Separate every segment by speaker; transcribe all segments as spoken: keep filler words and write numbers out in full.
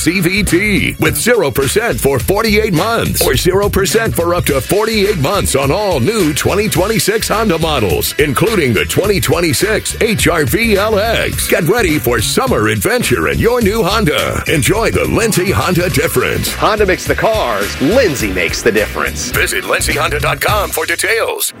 Speaker 1: C V T with zero percent for forty-eight months or zero percent for up to forty-eight months on all new twenty twenty-six Honda models, including the twenty twenty-six H R V L X. Get ready for summer adventure in your new Honda. Enjoy the Lindsay Honda difference.
Speaker 2: Honda makes the cars. Lindsay makes the difference.
Speaker 1: Visit lindsay honda dot com for details.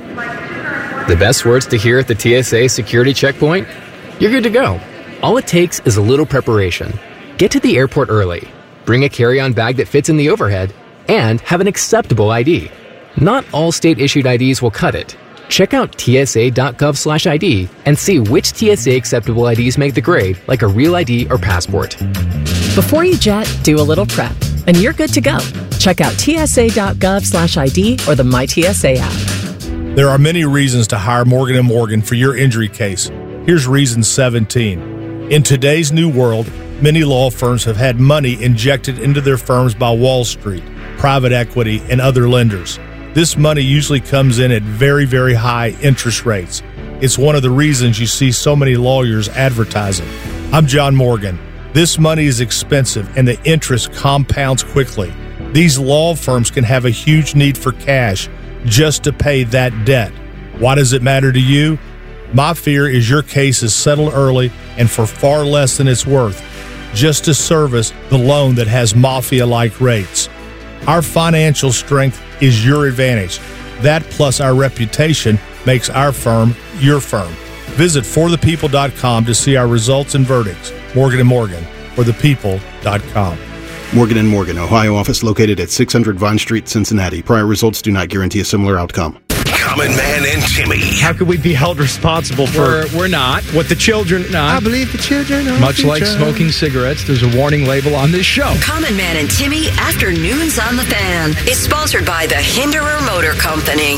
Speaker 3: The best words to hear at the T S A security checkpoint? You're good to go. All it takes is a little preparation. Get to the airport early, bring a carry-on bag that fits in the overhead, and have an acceptable I D. Not all state-issued I Ds will cut it. Check out T S A dot gov slash I D and see which T S A acceptable I Ds make the grade, like a real I D or passport.
Speaker 4: Before you jet, do a little prep, and you're good to go. Check out T S A dot gov slash I D or the My T S A app.
Speaker 5: There are many reasons to hire Morgan and Morgan for your injury case. Here's reason seventeen. In today's new world, many law firms have had money injected into their firms by Wall Street, private equity, and other lenders. This money usually comes in at very, very high interest rates. It's one of the reasons you see so many lawyers advertising. I'm John Morgan. This money is expensive, and the interest compounds quickly. These law firms can have a huge need for cash just to pay that debt. Why does it matter to you? My fear is your case is settled early and for far less than it's worth, just to service the loan that has mafia-like rates. Our financial strength is your advantage. That plus our reputation makes our firm your firm. Visit for the people dot com to see our results and verdicts. Morgan and Morgan, for the people dot com.
Speaker 6: Morgan and Morgan, Ohio office located at six hundred Vine Street, Cincinnati. Prior results do not guarantee a similar outcome.
Speaker 1: Common Man and Timmy.
Speaker 7: How could we be held responsible for
Speaker 8: We're, we're not.
Speaker 7: what the children... No,
Speaker 8: I believe the children are
Speaker 7: much
Speaker 8: future.
Speaker 7: like smoking cigarettes, there's a warning label on this show.
Speaker 9: Common Man and Timmy Afternoons on the Fan is sponsored by the Hinderer Motor Company.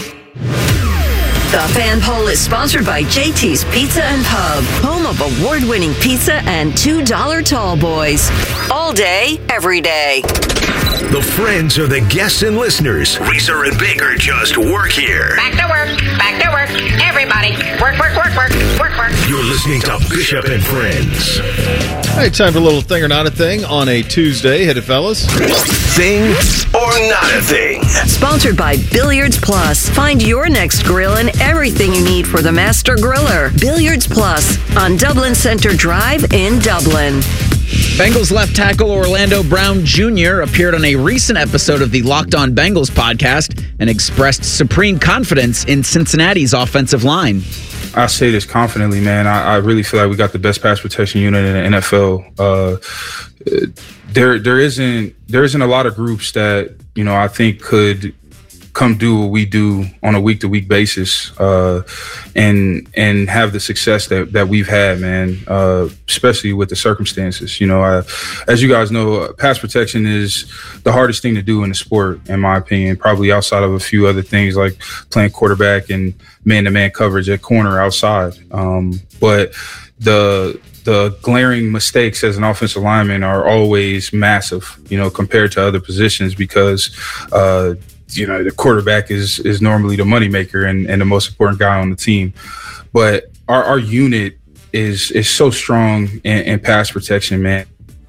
Speaker 9: The Fan Poll is sponsored by J T's Pizza and Pub, home of award-winning pizza and two dollar tall boys. All day, every day.
Speaker 1: The friends are the guests and listeners. Reeser and Baker just work here.
Speaker 10: Back to work. Back to work. Everybody. Work, work, work, work, work, work.
Speaker 1: You're listening to Bishop and Friends.
Speaker 8: All right, time for a little thing or not a thing on a Tuesday. Hit it, fellas.
Speaker 1: Thing or not a thing.
Speaker 9: Sponsored by Billiards Plus. Find your next grill and everything you need for the Master Griller. Billiards Plus on Dublin Center Drive in Dublin.
Speaker 11: Bengals left tackle Orlando Brown Junior appeared on a recent episode of the Locked On Bengals podcast and expressed supreme confidence in Cincinnati's offensive line.
Speaker 12: I say this confidently, man. I, I really feel like we got the best pass protection unit in the N F L. Uh, there, there isn't there isn't a lot of groups that, you know, I think could come do what we do on a week to week basis, uh, and and have the success that, that we've had, man. Uh, especially with the circumstances, you know. I, as you guys know, pass protection is the hardest thing to do in the sport, in my opinion. Probably outside of a few other things like playing quarterback and man to man coverage at corner outside. Um, but the the glaring mistakes as an offensive lineman are always massive, you know, compared to other positions because. Uh, You know, the quarterback is is normally the moneymaker and, and the most important guy on the team. But our, our unit is is so strong in, in pass protection, man.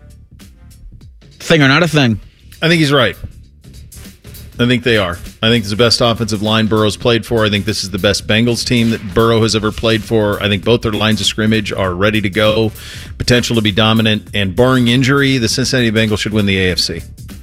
Speaker 11: Thing or not a thing?
Speaker 8: I think he's right. I think they are. I think it's the best offensive line Burrow's played for. I think this is the best Bengals team that Burrow has ever played for. I think both their lines of scrimmage are ready to go, potential to be dominant. And barring injury, the Cincinnati Bengals should win the A F C.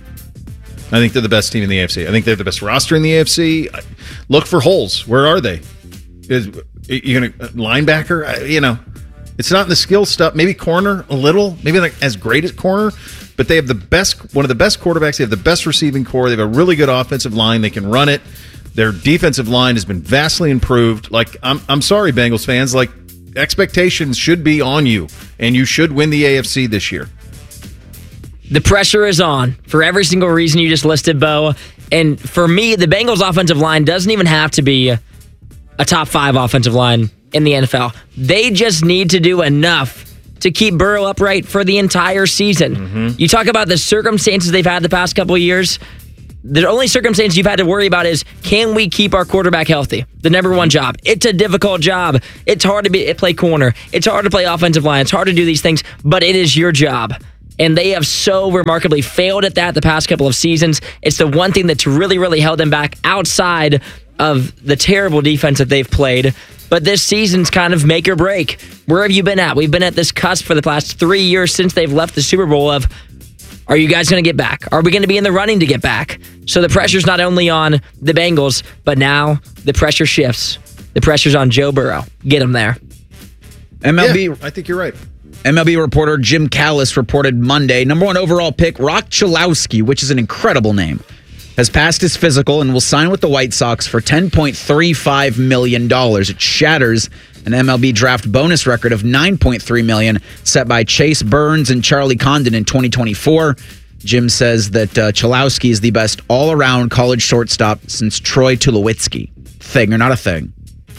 Speaker 8: I think they're the best team in the A F C. I think they're the best roster in the A F C. Look for holes. Where are they? Is you gonna linebacker? You know, it's not in the skill stuff. Maybe corner a little. Maybe like as great as corner, but they have the best, one of the best quarterbacks. They have the best receiving core. They have a really good offensive line. They can run it. Their defensive line has been vastly improved. Like I'm, I'm sorry, Bengals fans. Like expectations should be on you, and you should win the A F C this year.
Speaker 13: The pressure is on for every single reason you just listed, Bo. And for me, the Bengals offensive line doesn't even have to be a top five offensive line in the N F L. They just need to do enough to keep Burrow upright for the entire season. Mm-hmm. You talk about the circumstances they've had the past couple of years. The only circumstance you've had to worry about is, can we keep our quarterback healthy? The number one job. It's a difficult job. It's hard to be, play corner. It's hard to play offensive line. It's hard to do these things, but it is your job. and they have so remarkably failed at that the past couple of seasons. It's the one thing that's really, really held them back outside of the terrible defense that they've played. But this season's kind of make or break. Where have you been at? We've been at this cusp for the past three years since they've left the Super Bowl of, are you guys going to get back? Are we going to be in the running to get back? So the pressure's not only on the Bengals, but now the pressure shifts. The pressure's on Joe Burrow. Get him there.
Speaker 11: M L B.
Speaker 8: Yeah, I think you're right.
Speaker 11: M L B reporter Jim Callis reported Monday, number one overall pick, Rock Chalowski, which is an incredible name, has passed his physical and will sign with the White Sox for ten point three five million dollars. It shatters an M L B draft bonus record of nine point three million dollars set by Chase Burns and Charlie Condon in twenty twenty-four. Jim says that uh, Chalowski is the best all-around college shortstop since Troy Tulowitzki. Thing or not a thing?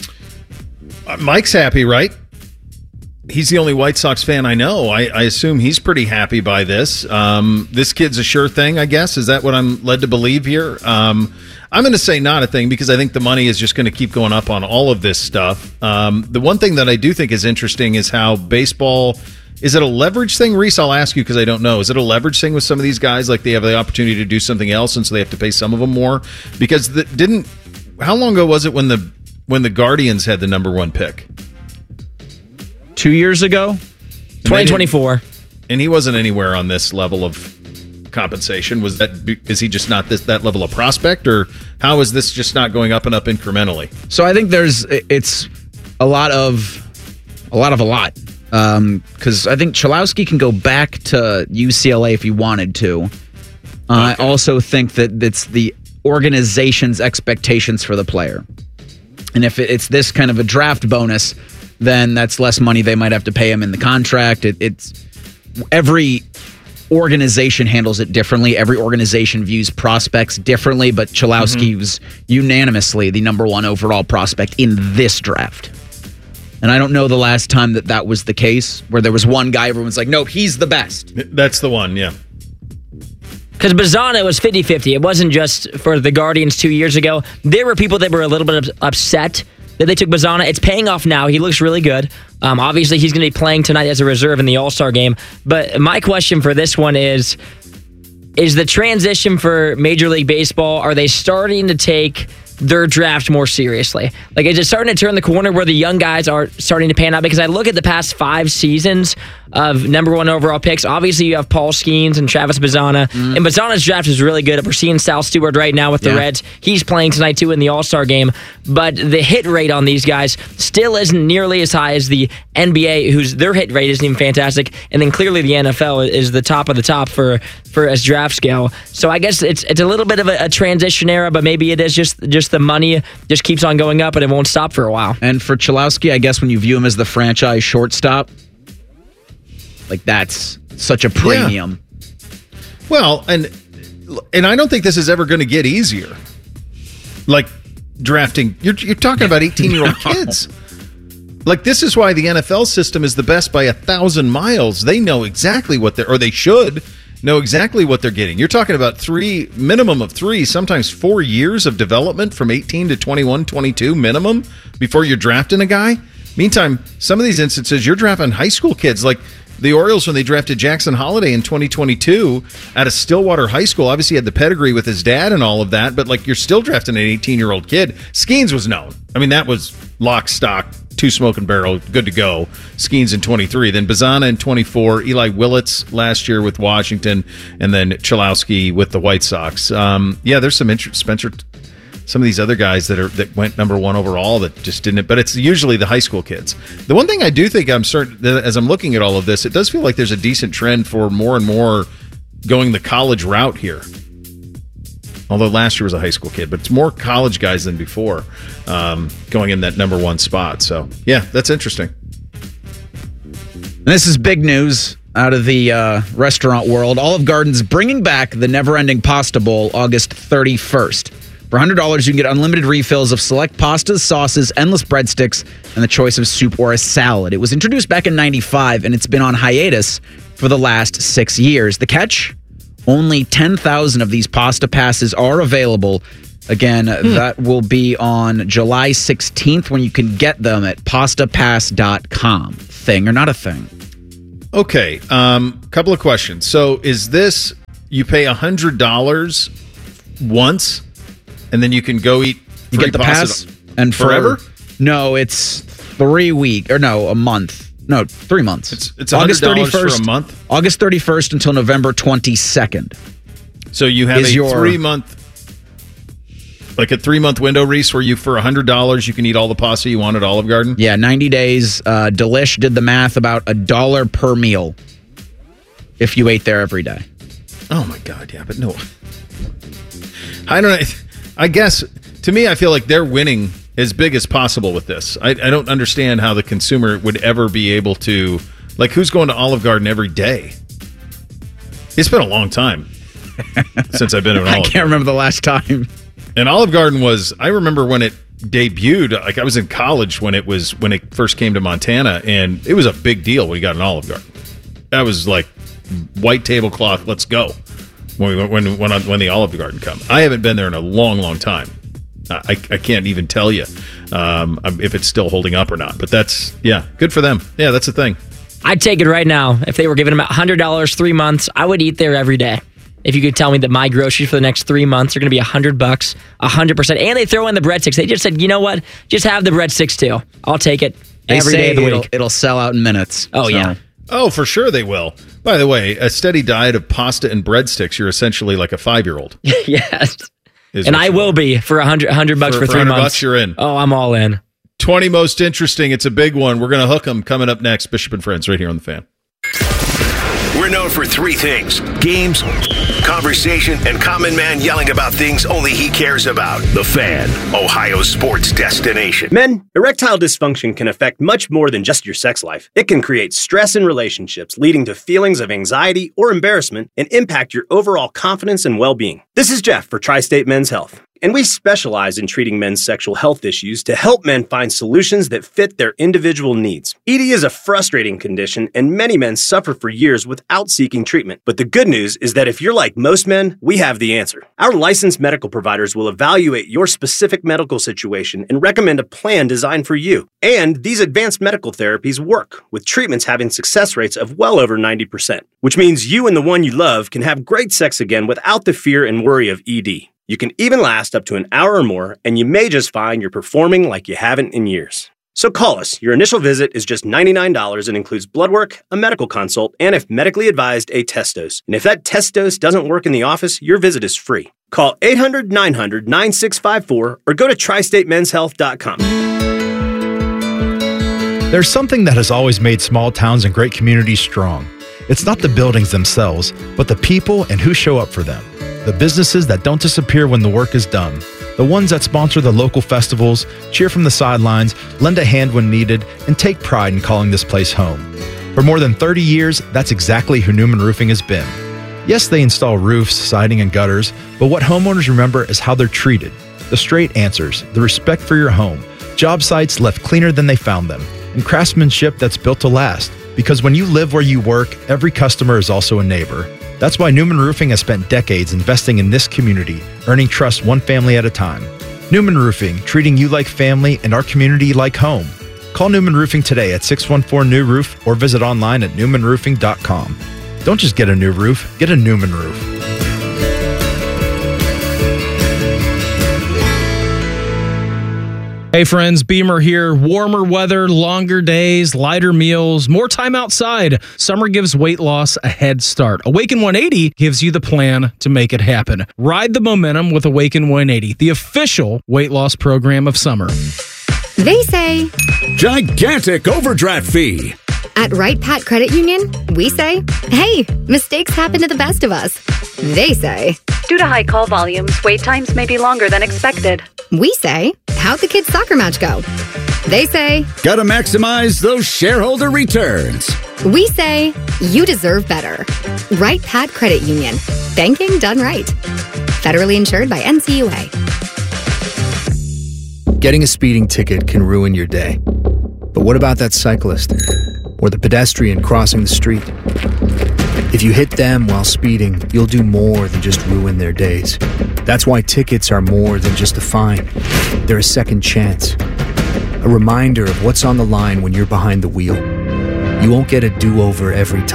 Speaker 8: Uh, Mike's happy, right? He's the only White Sox fan I know. I, I assume he's pretty happy by this. Um, this kid's a sure thing, I guess. Is that what I'm led to believe here? Um, I'm going to say not a thing because I think the money is just going to keep going up on all of this stuff. Um, the one thing that I do think is interesting is how baseball... Is it a leverage thing, Reese? I'll ask you because I don't know. Is it a leverage thing with some of these guys? Like they have the opportunity to do something else, and so they have to pay some of them more? Because the, didn't... How long ago was it when the when the Guardians had the number one pick?
Speaker 11: Two years ago?
Speaker 13: twenty twenty-four.
Speaker 8: And he wasn't anywhere on this level of compensation. Was that is he just not this that level of prospect, or how is this just not going up and up incrementally?
Speaker 11: So I think there's it's a lot of a lot of a lot. Because um, I think Chalowski can go back to U C L A if he wanted to. Uh, okay. I also think that it's the organization's expectations for the player. And if it's this kind of a draft bonus, then that's less money they might have to pay him in the contract. It, it's every organization handles it differently. Every organization views prospects differently, but Chalowski mm-hmm. was unanimously the number one overall prospect in this draft. And I don't know the last time that that was the case, where there was one guy, everyone's like, nope, he's the best.
Speaker 8: That's the one, yeah.
Speaker 13: Because Bazzana was fifty-fifty. It wasn't just for the Guardians two years ago. There were people that were a little bit upset that they took Bazzana. It's paying off now. He looks really good. Um, obviously, he's going to be playing tonight as a reserve in the All-Star game. But my question for this one is, is the transition for Major League Baseball, are they starting to take their draft more seriously? Like, is it starting to turn the corner where the young guys are starting to pan out? Because I look at the past five seasons of number one overall picks. Obviously, you have Paul Skeens and Travis Bazzana. Mm. And Bazzana's draft is really good. We're seeing Sal Stewart right now with the yeah. Reds. He's playing tonight, too, in the All-Star game. But the hit rate on these guys still isn't nearly as high as the N B A, whose their hit rate isn't even fantastic. And then clearly the N F L is the top of the top for, for as draft scale. So I guess it's it's a little bit of a, a transition era, but maybe it is just, just the money just keeps on going up and it won't stop for a while.
Speaker 11: And for Chalowski, I guess when you view him as the franchise shortstop, like that's such a premium.
Speaker 8: Yeah. Well, and and I don't think this is ever going to get easier. Like drafting, you're you're talking about eighteen-year-old no. kids. Like, this is why the N F L system is the best by a thousand miles. They know exactly what they're, or they should know exactly what they're getting. You're talking about three, minimum of three, sometimes four years of development from eighteen to twenty-one, twenty-two minimum before you're drafting a guy. Meantime, some of these instances, you're drafting high school kids. Like the Orioles, when they drafted Jackson Holliday in twenty twenty-two out of Stillwater High School, obviously had the pedigree with his dad and all of that, but like you're still drafting an eighteen-year-old kid. Skeens was known. I mean, that was lock, stock, two smoke and barrel, good to go. Skeens in twenty-three. Then Bazzana in twenty-four. Eli Willits last year with Washington. And then Chalowski with the White Sox. Um, yeah, there's some interest. Spencer, some of these other guys that are that went number one overall that just didn't. But it's usually the high school kids. The one thing I do think I'm certain, that as I'm looking at all of this, it does feel like there's a decent trend for more and more going the college route here. Although last year was a high school kid, but it's more college guys than before um, going in that number one spot. So, yeah, that's interesting.
Speaker 11: And this is big news out of the uh, restaurant world. Olive Garden's bringing back the never-ending Pasta Bowl August thirty-first. For one hundred dollars, you can get unlimited refills of select pastas, sauces, endless breadsticks, and the choice of soup or a salad. It was introduced back in ninety-five, and it's been on hiatus for the last six years. The catch? Only ten thousand of these pasta passes are available. Again, hmm. that will be on July sixteenth when you can get them at pasta pass dot com. Thing or not a thing?
Speaker 8: Okay, um, couple of questions. So is this, you pay one hundred dollars once, and then you can go eat
Speaker 11: You get the pass, and for,
Speaker 8: forever?
Speaker 11: No, it's three week or no, a month. No, three months.
Speaker 8: It's it's August thirty-first for a month?
Speaker 11: August thirty-first until November twenty-second.
Speaker 8: So you have
Speaker 11: Is
Speaker 8: a
Speaker 11: your-
Speaker 8: three-month, like a three-month window, Reese, where you, for one hundred dollars, you can eat all the pasta you want at Olive Garden?
Speaker 11: Yeah, ninety days. Uh, Delish did the math, about a dollar per meal if you ate there every day.
Speaker 8: Oh, my God, yeah, but no. I don't know. I guess, to me, I feel like they're winning as big as possible with this. I, I don't understand how the consumer would ever be able to, like, who's going to Olive Garden every day? It's been a long time since I've been to an Olive
Speaker 11: I can't
Speaker 8: Garden.
Speaker 11: remember the last time.
Speaker 8: And Olive Garden was, I remember when it debuted, like I was in college when it was, when it first came to Montana, and it was a big deal when you got an Olive Garden. That was like white tablecloth, let's go. When we, when when when the Olive Garden come, I haven't been there in a long, long time. I, I can't even tell you um, if it's still holding up or not. But that's yeah, good for them. Yeah, that's the thing.
Speaker 13: I'd take it right now. If they were giving them one hundred dollars three months, I would eat there every day. If you could tell me that my groceries for the next three months are going to be one hundred bucks, one hundred percent, and they throw in the breadsticks. They just said, you know what? Just have the breadsticks too. I'll take it
Speaker 11: They
Speaker 13: every
Speaker 11: say
Speaker 13: day of the
Speaker 11: it'll,
Speaker 13: week.
Speaker 11: it'll sell out in minutes.
Speaker 13: Oh,
Speaker 11: so.
Speaker 13: yeah.
Speaker 8: Oh, for sure they will. By the way, a steady diet of pasta and breadsticks, you're essentially like a five-year-old.
Speaker 13: Yes.
Speaker 8: Is
Speaker 13: And
Speaker 8: what
Speaker 13: I
Speaker 8: you
Speaker 13: will
Speaker 8: want.
Speaker 13: be for one hundred, one hundred bucks
Speaker 8: For-
Speaker 13: for,
Speaker 8: for
Speaker 13: three
Speaker 8: one hundred
Speaker 13: months.
Speaker 8: bucks, you're in.
Speaker 13: Oh, I'm all in.
Speaker 8: twenty most interesting. It's a big one. We're going to hook them coming up next. Bishop and Friends right here on The Fan.
Speaker 1: We're known for three things: games, conversation, and Common Man yelling about things only he cares about. The Fan, Ohio's sports destination.
Speaker 14: Men, erectile dysfunction can affect much more than just your sex life. It can create stress in relationships, leading to feelings of anxiety or embarrassment, and impact your overall confidence and well-being. This is Jeff for Tri-State Men's Health, and we specialize in treating men's sexual health issues to help men find solutions that fit their individual needs. E D is a frustrating condition, and many men suffer for years without seeking treatment. But the good news is that if you're like most men, we have the answer. Our licensed medical providers will evaluate your specific medical situation and recommend a plan designed for you. And these advanced medical therapies work, with treatments having success rates of well over ninety percent, which means you and the one you love can have great sex again without the fear and worry of E D. You can even last up to an hour or more, and you may just find you're performing like you haven't in years. So call us. Your initial visit is just ninety-nine dollars and includes blood work, a medical consult, and if medically advised, a test dose. And if that test dose doesn't work in the office, your visit is free. Call eight hundred, nine hundred, nine six five four or go to tri state men's health dot com.
Speaker 15: There's something that has always made small towns and great communities strong. It's not the buildings themselves, but the people and who show up for them. The businesses that don't disappear when the work is done. The ones that sponsor the local festivals, cheer from the sidelines, lend a hand when needed, and take pride in calling this place home. For more than thirty years, that's exactly who Newman Roofing has been. Yes, they install roofs, siding, and gutters, but what homeowners remember is how they're treated. The straight answers, the respect for your home, job sites left cleaner than they found them, and craftsmanship that's built to last. Because when you live where you work, every customer is also a neighbor. That's why Newman Roofing has spent decades investing in this community, earning trust one family at a time. Newman Roofing, treating you like family and our community like home. Call Newman Roofing today at six one four new roof or visit online at newman roofing dot com. Don't just get a new roof, get a Newman roof.
Speaker 16: Hey friends, Beamer here. Warmer weather, longer days, lighter meals, more time outside. Summer gives weight loss a head start. Awaken one eighty gives you the plan to make it happen. Ride the momentum with Awaken one eighty, the official weight loss program of summer.
Speaker 17: They say,
Speaker 1: gigantic overdraft fee.
Speaker 17: At Right Pat Credit Union, we say, hey, mistakes happen to the best of us. They say,
Speaker 18: due to high call volumes, wait times may be longer than expected.
Speaker 17: We say, how'd the kids' soccer match go? They say,
Speaker 19: gotta maximize those shareholder returns.
Speaker 17: We say, you deserve better. Right Pat Credit Union. Banking done right. Federally insured by N C U A.
Speaker 20: Getting a speeding ticket can ruin your day. But what about that cyclist? Or the pedestrian crossing the street? If you hit them while speeding, you'll do more than just ruin their days. That's why tickets are more than just a fine. They're a second chance. A reminder of what's on the line when you're behind the wheel. You won't get a do-over every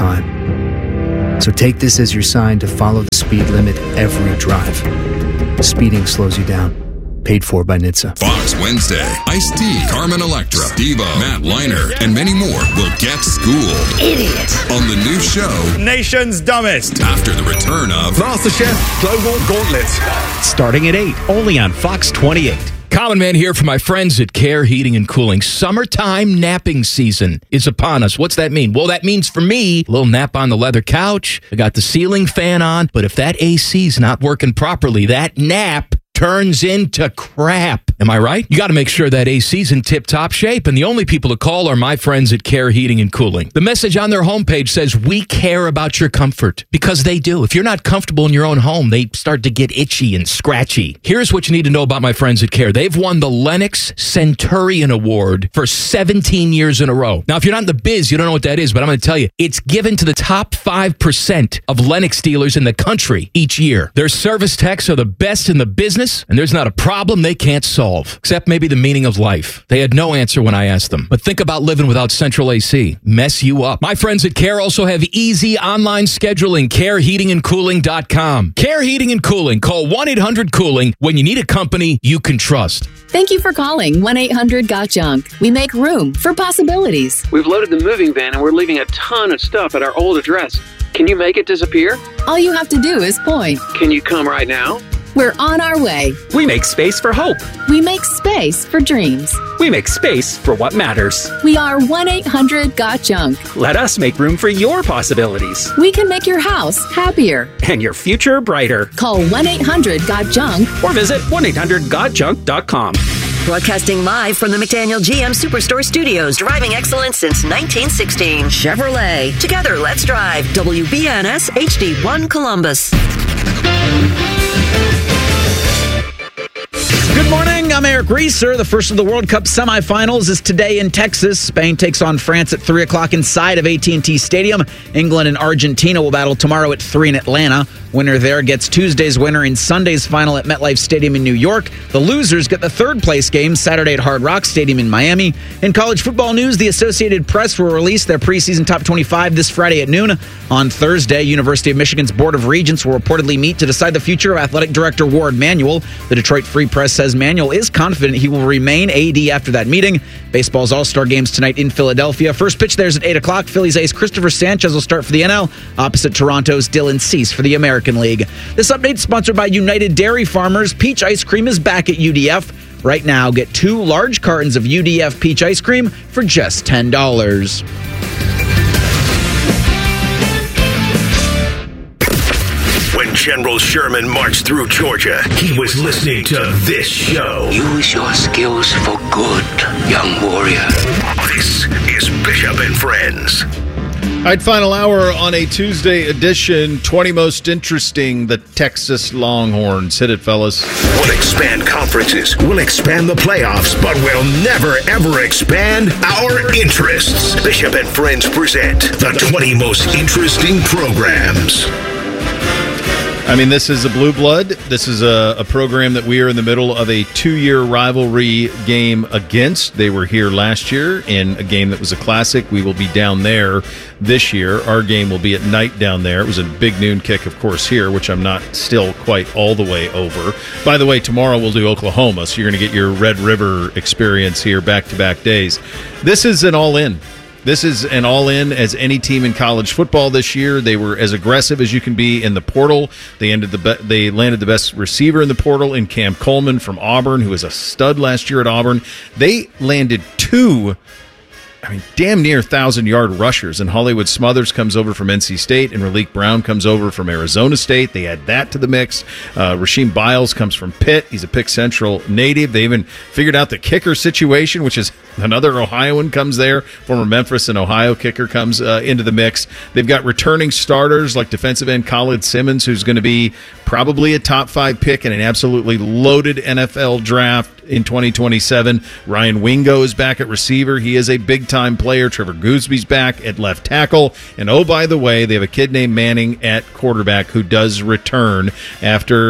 Speaker 20: time. So take this as your sign to follow the speed limit every drive. Speeding slows you down. Paid for by N H T S A.
Speaker 21: Fox Wednesday. Ice-T, Carmen Electra, Devo, Matt Liner, and many more will get schooled.
Speaker 9: Idiot.
Speaker 21: On the new show,
Speaker 22: Nation's Dumbest.
Speaker 21: After the return of
Speaker 22: MasterChef Global Gauntlet.
Speaker 23: Starting at eight, only on Fox twenty-eight.
Speaker 24: Common Man here for my friends at Care Heating and Cooling. Summertime napping season is upon us. What's that mean? Well, that means for me, a little nap on the leather couch. I got the ceiling fan on, but if that A C's not working properly, that nap turns into crap. Am I right? You got to make sure that A C's in tip-top shape, and the only people to call are my friends at Care Heating and Cooling. The message on their homepage says, we care about your comfort, because they do. If you're not comfortable in your own home, they start to get itchy and scratchy. Here's what you need to know about my friends at Care. They've won the Lennox Centurion Award for seventeen years in a row. Now, if you're not in the biz, you don't know what that is, but I'm going to tell you, it's given to the top five percent of Lennox dealers in the country each year. Their service techs are the best in the business, and there's not a problem they can't solve, except maybe the meaning of life. They had no answer when I asked them. But think about living without central A C. Mess you up. My friends at Care also have easy online scheduling. care heating and cooling dot com. Care Heating and Cooling. Call one eight hundred cooling when you need a company you can trust.
Speaker 25: Thank you for calling one eight hundred got junk. We make room for possibilities.
Speaker 26: We've loaded the moving van and we're leaving a ton of stuff at our old address. Can you make it disappear?
Speaker 25: All you have to do is point.
Speaker 26: Can you come right now?
Speaker 25: We're on our way.
Speaker 27: We make space for hope.
Speaker 25: We make space for dreams.
Speaker 27: We make space for what matters.
Speaker 25: We are one eight hundred got junk.
Speaker 27: Let us make room for your possibilities.
Speaker 25: We can make your house happier.
Speaker 27: And your future brighter.
Speaker 25: Call one eight hundred got junk.
Speaker 27: Or visit one eight hundred got junk dot com.
Speaker 9: Broadcasting live from the McDaniel G M Superstore Studios. Driving excellence since nineteen sixteen. Chevrolet. Together, let's drive. W B N S H D one Columbus.
Speaker 11: Good morning, I'm Eric Reeser. The first of the World Cup semifinals is today in Texas. Spain takes on France at three o'clock inside of A T and T Stadium. England and Argentina will battle tomorrow at three in Atlanta. Winner there gets Tuesday's winner in Sunday's final at MetLife Stadium in New York. The losers get the third place game Saturday at Hard Rock Stadium in Miami. In college football news, the Associated Press will release their preseason top twenty-five this Friday at noon. On Thursday, University of Michigan's Board of Regents will reportedly meet to decide the future of athletic director Ward Manuel. The Detroit Free Press says Manuel is confident he will remain A D after that meeting. Baseball's All-Star games tonight in Philadelphia. First pitch there's at eight o'clock. Phillies ace Christopher Sanchez will start for the N L, opposite Toronto's Dylan Cease for the American League. This update is sponsored by United Dairy Farmers. Peach ice cream is back at U D F. Right now, get two large cartons of U D F peach ice cream for just ten dollars.
Speaker 1: When General Sherman marched through Georgia, he was listening to this show.
Speaker 28: Use your skills for good, young warrior.
Speaker 1: This is Bishop and Friends.
Speaker 8: All right, final hour on a Tuesday edition. twenty most interesting, the Texas Longhorns. Hit it, fellas.
Speaker 1: We'll expand conferences, we'll expand the playoffs, but we'll never, ever expand our interests. Bishop and Friends present the twenty most interesting programs.
Speaker 8: I mean, this is a blue blood. This is a, a program that we are in the middle of a two-year rivalry game against. They were here last year in a game that was a classic. We will be down there this year. Our game will be at night down there. It was a big noon kick, of course, here, which I'm not still quite all the way over. By the way, tomorrow we'll do Oklahoma, so you're going to get your Red River experience here back-to-back days. This is an all-in. This is an all-in as any team in college football this year. They were as aggressive as you can be in the portal. They ended the be- they landed the best receiver in the portal in Cam Coleman from Auburn, who was a stud last year at Auburn. They landed two, I mean, damn near thousand-yard rushers. And Hollywood Smothers comes over from N C State, and Raleek Brown comes over from Arizona State. They add that to the mix. Uh, Rasheem Biles comes from Pitt. He's a Pick Central native. They even figured out the kicker situation, which is another Ohioan comes there. Former Memphis and Ohio kicker comes uh, into the mix. They've got returning starters like defensive end Khalid Simmons, who's going to be probably a top five pick in an absolutely loaded N F L draft in twenty twenty-seven. Ryan Wingo is back at receiver. He is a big-time player. Trevor Goosby's back at left tackle. And oh, by the way, they have a kid named Manning at quarterback who does return after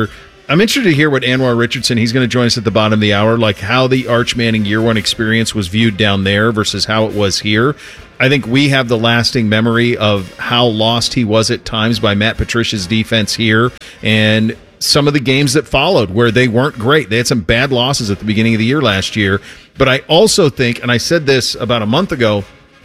Speaker 8: I'm interested to hear what Anwar Richardson, he's going to join us at the bottom of the hour, like how the Arch Manning year one experience was viewed down there versus how it was here. I think we have the lasting memory of how lost he was at times by Matt Patricia's defense here and some of the games that followed where they weren't great. They had some bad losses at the beginning of the year last year. But I also think, and I said this about a month ago,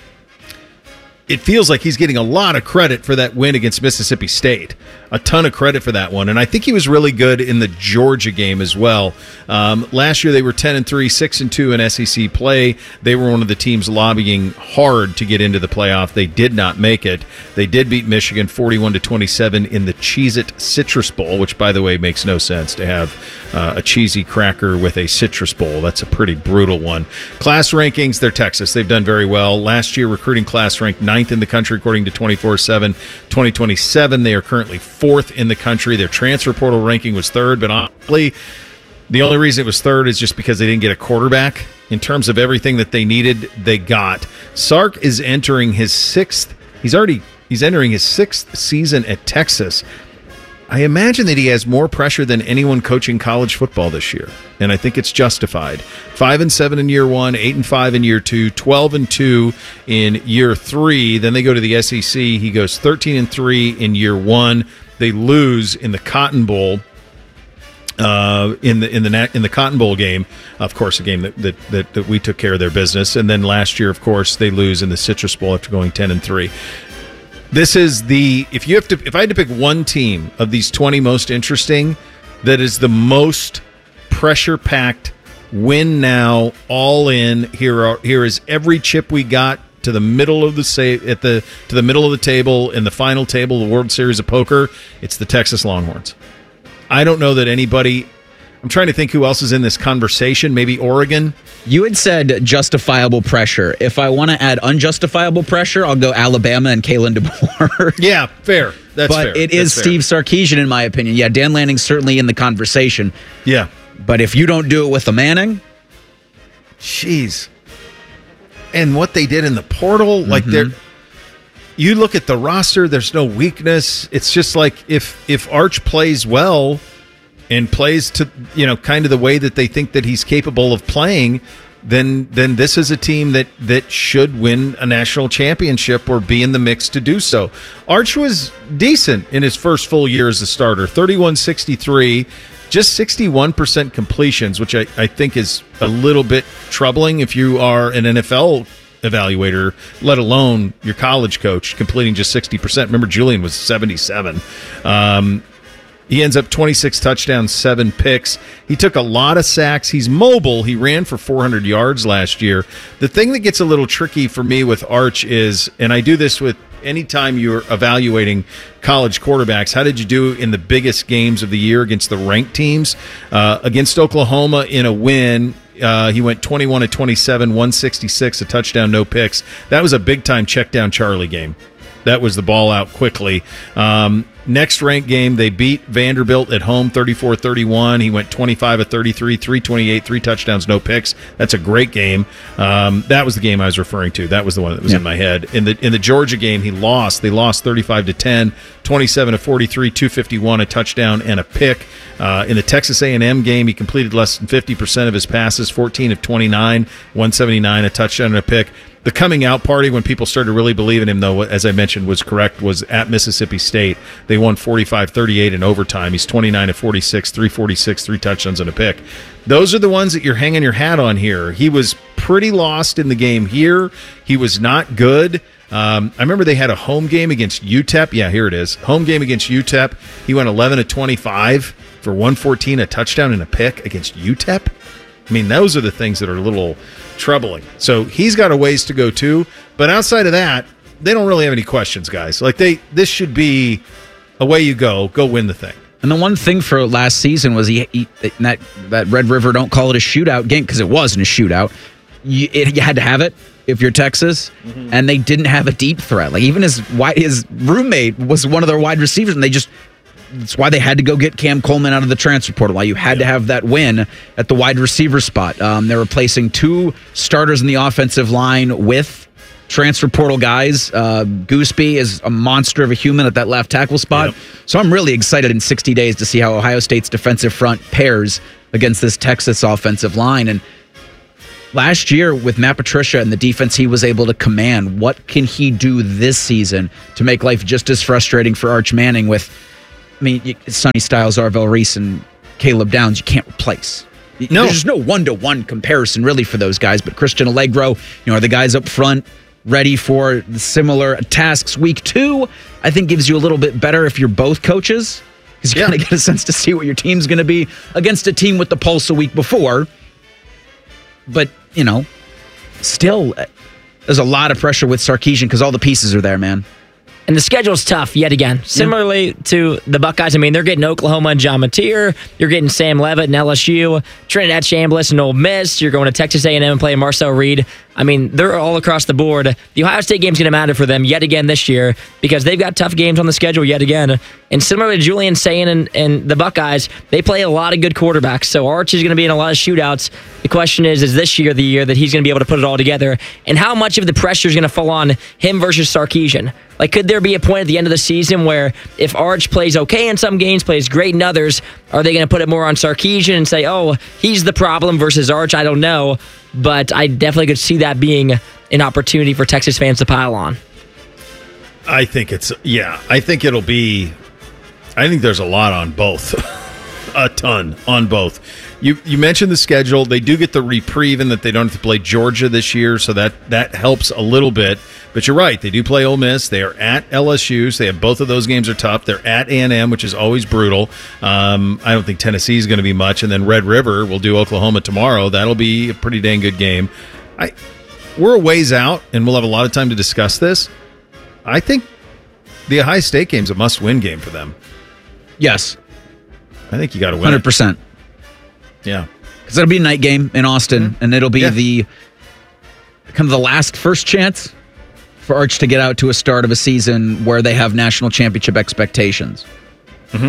Speaker 8: it feels like he's getting a lot of credit for that win against Mississippi State. A ton of credit for that one. And I think he was really good in the Georgia game as well. Um, last year they were ten and three, six and two in S E C play. They were one of the teams lobbying hard to get into the playoff. They did not make it. They did beat Michigan forty-one to twenty-seven in the Cheez-It Citrus Bowl, which, by the way, makes no sense to have uh, a cheesy cracker with a citrus bowl. That's a pretty brutal one. Class rankings, they're Texas. They've done very well. Last year, recruiting class ranked ninth in the country according to twenty-four seven. twenty twenty-seven, they are currently fourth in the country. Their transfer portal ranking was third, but honestly, the only reason it was third is just because they didn't get a quarterback. In terms of everything that they needed, they got. Sark is entering his sixth. He's already he's entering his sixth season at Texas. I imagine that he has more pressure than anyone coaching college football this year, and I think it's justified. Five and seven in year one, eight and five in year two, twelve and two in year three. Then they go to the S E C. He goes thirteen and three in year one. They lose in the Cotton Bowl. Uh, in the in the in the Cotton Bowl game, of course, a game that, that that that we took care of their business, and then last year, of course, they lose in the Citrus Bowl after going ten and three. This is the if you have to if I had to pick one team of these twenty most interesting that is the most pressure packed, win now, all in. Here are here is every chip we got to the middle of the say at the to the middle of the table in the final table of the World Series of Poker. It's the Texas Longhorns. I don't know that anybody. I'm trying to think who else is in this conversation. Maybe Oregon.
Speaker 11: You had said justifiable pressure. If I want to add unjustifiable pressure, I'll go Alabama and Kalen DeBoer.
Speaker 8: Yeah, fair. That's
Speaker 11: but
Speaker 8: fair.
Speaker 11: it is
Speaker 8: That's fair.
Speaker 11: Steve Sarkisian, in my opinion. Yeah, Dan Lanning's certainly in the conversation.
Speaker 8: Yeah.
Speaker 11: But if you don't do it with the Manning,
Speaker 8: jeez. And what they did in the portal,
Speaker 11: mm-hmm.
Speaker 8: like they're. You look at the roster, there's no weakness. It's just like if if Arch plays well and plays to, you know, kind of the way that they think that he's capable of playing, then then this is a team that that should win a national championship or be in the mix to do so. Arch was decent in his first full year as a starter, thirty-one sixty-three, just sixty-one percent completions, which I, I think is a little bit troubling if you are an N F L evaluator, let alone your college coach, completing just sixty percent. Remember, Julian was seventy-seven. Um, he ends up twenty-six touchdowns, seven picks. He took a lot of sacks. He's mobile. He ran for four hundred yards last year. The thing that gets a little tricky for me with Arch is, and I do this with anytime you're evaluating college quarterbacks, how did you do in the biggest games of the year against the ranked teams? Uh, against Oklahoma in a win, Uh, he went twenty-one to twenty-seven, one sixty-six, a touchdown, no picks. That was a big-time check-down Charlie game. That was the ball out quickly. Um, next ranked game, they beat Vanderbilt at home thirty-four thirty-one. He went twenty-five of thirty-three, three twenty-eight, three touchdowns, no picks. That's a great game. Um, that was the game I was referring to. That was the one that was yeah. in my head. In the in the Georgia game, he lost. They lost thirty-five to ten, twenty-seven to forty-three, two fifty-one, a touchdown and a pick. Uh, in the Texas A and M game, he completed less than fifty percent of his passes, fourteen of twenty-nine, one seventy-nine, a touchdown and a pick. The coming out party, when people started to really believe in him, though, as I mentioned, was correct, was at Mississippi State. They won forty-five thirty-eight in overtime. He's twenty-nine of forty-six, three forty-six, three touchdowns and a pick. Those are the ones that you're hanging your hat on here. He was pretty lost in the game here. He was not good. Um, I remember they had a home game against U T E P. Yeah, here it is. Home game against U T E P. He went eleven of twenty-five for one fourteen, a touchdown and a pick against U T E P. I mean, those are the things that are a little troubling. So he's got a ways to go too. But outside of that, they don't really have any questions, guys. Like they, this should be away you go. Go win the thing.
Speaker 11: And the one thing for last season was he, he that that Red River, don't call it a shootout game because it wasn't a shootout. You, it, you had to have it if you're Texas, mm-hmm. and they didn't have a deep threat. Like even his his roommate was one of their wide receivers, and they just. That's why they had to go get Cam Coleman out of the transfer portal. Why you had yeah. to have that win at the wide receiver spot. Um, they're replacing two starters in the offensive line with transfer portal guys. Uh, Gooseby is a monster of a human at that left tackle spot. Yep. So I'm really excited in sixty days to see how Ohio State's defensive front pairs against this Texas offensive line. And last year with Matt Patricia and the defense he was able to command, what can he do this season to make life just as frustrating for Arch Manning with, I mean, Sonny Styles, Arvell Reese, and Caleb Downs, you can't replace. No. There's no one-to-one comparison really for those guys, but Christian Allegro, you know, are the guys up front ready for the similar tasks. Week two, I think, gives you a little bit better if you're both coaches, because you yeah. kind of get a sense to see what your team's going to be against a team with the pulse a week before. But, you know, still, there's a lot of pressure with Sarkisian because all the pieces are there, man.
Speaker 13: And the schedule's tough yet again. Similarly yeah. to the Buckeyes, I mean, they're getting Oklahoma and John Mateer. You're getting Sam Levitt and L S U, Trinidad Chambliss and Ole Miss. You're going to Texas A and M and playing Marcel Reed. I mean, they're all across the board. The Ohio State game's going to matter for them yet again this year because they've got tough games on the schedule yet again. And similar to Julian Sayin and, and the Buckeyes, they play a lot of good quarterbacks. So Arch is going to be in a lot of shootouts. The question is, is this year the year that he's going to be able to put it all together? And how much of the pressure is going to fall on him versus Sarkisian? Like, could there be a point at the end of the season where if Arch plays okay in some games, plays great in others, are they going to put it more on Sarkisian and say, oh, he's the problem versus Arch? I don't know. But I definitely could see that being an opportunity for Texas fans to pile on.
Speaker 8: I think it's, yeah, I think it'll be, I think there's a lot on both. A ton on both. You you mentioned the schedule. They do get the reprieve in that they don't have to play Georgia this year, so that, that helps a little bit. But you're right. They do play Ole Miss. They are at L S U. So they have both of those games are tough. They're at A and M, which is always brutal. Um, I don't think Tennessee is going to be much. And then Red River will do Oklahoma tomorrow. That'll be a pretty dang good game. I We're a ways out, and we'll have a lot of time to discuss this. I think the Ohio State game's a must-win game for them.
Speaker 11: Yes.
Speaker 8: I think you got to win
Speaker 11: one hundred percent.
Speaker 8: It. Yeah.
Speaker 11: Because it'll be a night game in Austin, mm-hmm. and it'll be yeah. the kind of the last first chance for Arch to get out to a start of a season where they have national championship expectations.
Speaker 8: Mm-hmm.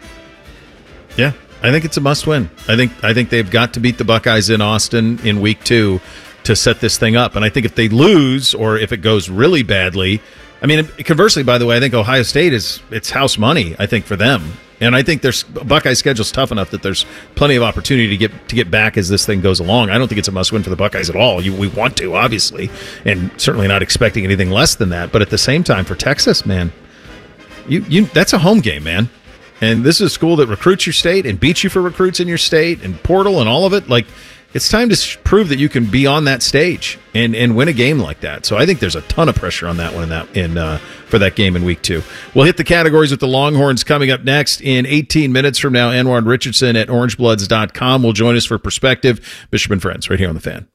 Speaker 8: Yeah, I think it's a must-win. I think I think they've got to beat the Buckeyes in Austin in week two to set this thing up. And I think if they lose or if it goes really badly, I mean, conversely, by the way, I think Ohio State is it's house money, I think, for them. And I think there's Buckeye schedule's tough enough that there's plenty of opportunity to get to get back as this thing goes along. I don't think it's a must-win for the Buckeyes at all. You, we want to, obviously, and certainly not expecting anything less than that. But at the same time, for Texas, man, you you that's a home game, man. And this is a school that recruits your state and beats you for recruits in your state and portal and all of it. Like, it's time to sh- prove that you can be on that stage and, and win a game like that. So I think there's a ton of pressure on that one in that in uh, for that game in week two. We'll hit the categories with the Longhorns coming up next in eighteen minutes from now. Anwar Richardson at orange bloods dot com will join us for Perspective. Bishop and Friends right here on The Fan.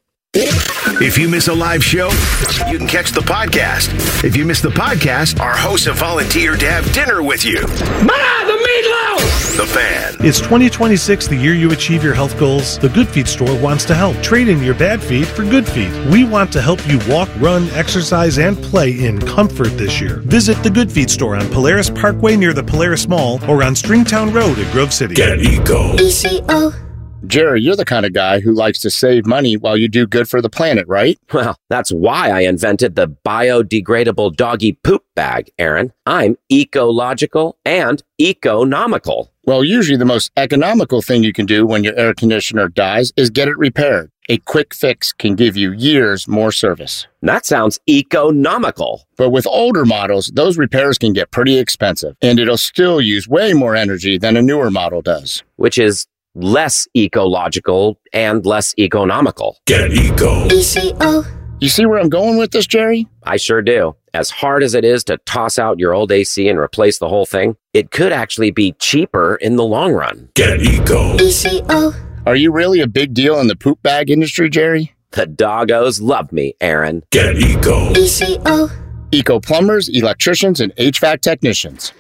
Speaker 1: If you miss a live show, you can catch the podcast. If you miss the podcast, our hosts have volunteered to have dinner with you.
Speaker 22: Ma, the meatloaf!
Speaker 1: The Fan.
Speaker 2: It's twenty twenty-six, the year you achieve your health goals. The Good Feet store wants to help. Trade in your bad feet for good feet. We want to help you walk, run, exercise, and play in comfort this year. Visit the Good Feet store on Polaris Parkway near the Polaris Mall or on Stringtown Road at Grove City.
Speaker 1: Get Eco.
Speaker 3: E C O.
Speaker 4: Jerry, you're the kind of guy who likes to save money while you do good for the planet, right?
Speaker 5: Well, that's why I invented the biodegradable doggy poop bag, Aaron. I'm ecological and economical.
Speaker 4: Well, usually the most economical thing you can do when your air conditioner dies is get it repaired. A quick fix can give you years more service.
Speaker 5: That sounds economical.
Speaker 4: But with older models, those repairs can get pretty expensive, and it'll still use way more energy than a newer model does.
Speaker 5: Which is less ecological and less economical.
Speaker 1: Get Eco.
Speaker 3: E C O.
Speaker 4: You see where I'm going with this, Jerry?
Speaker 5: I sure do. As hard as it is to toss out your old A C and replace the whole thing, it could actually be cheaper in the long run.
Speaker 1: Get Eco.
Speaker 3: E C O.
Speaker 4: Are you really a big deal in the poop bag industry, Jerry?
Speaker 5: The doggos love me, Aaron.
Speaker 1: Get Eco.
Speaker 3: E C O.
Speaker 4: Eco plumbers, electricians, and H V A C technicians.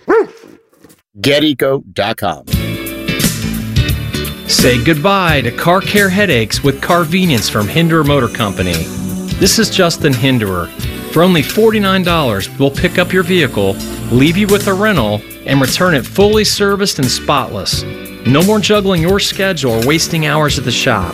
Speaker 4: get eco dot com.
Speaker 6: Say goodbye to car care headaches with Carvenience from Hinderer Motor Company. This is Justin Hinderer. For only forty-nine dollars, we'll pick up your vehicle, leave you with a rental, and return it fully serviced and spotless. No more juggling your schedule or wasting hours at the shop.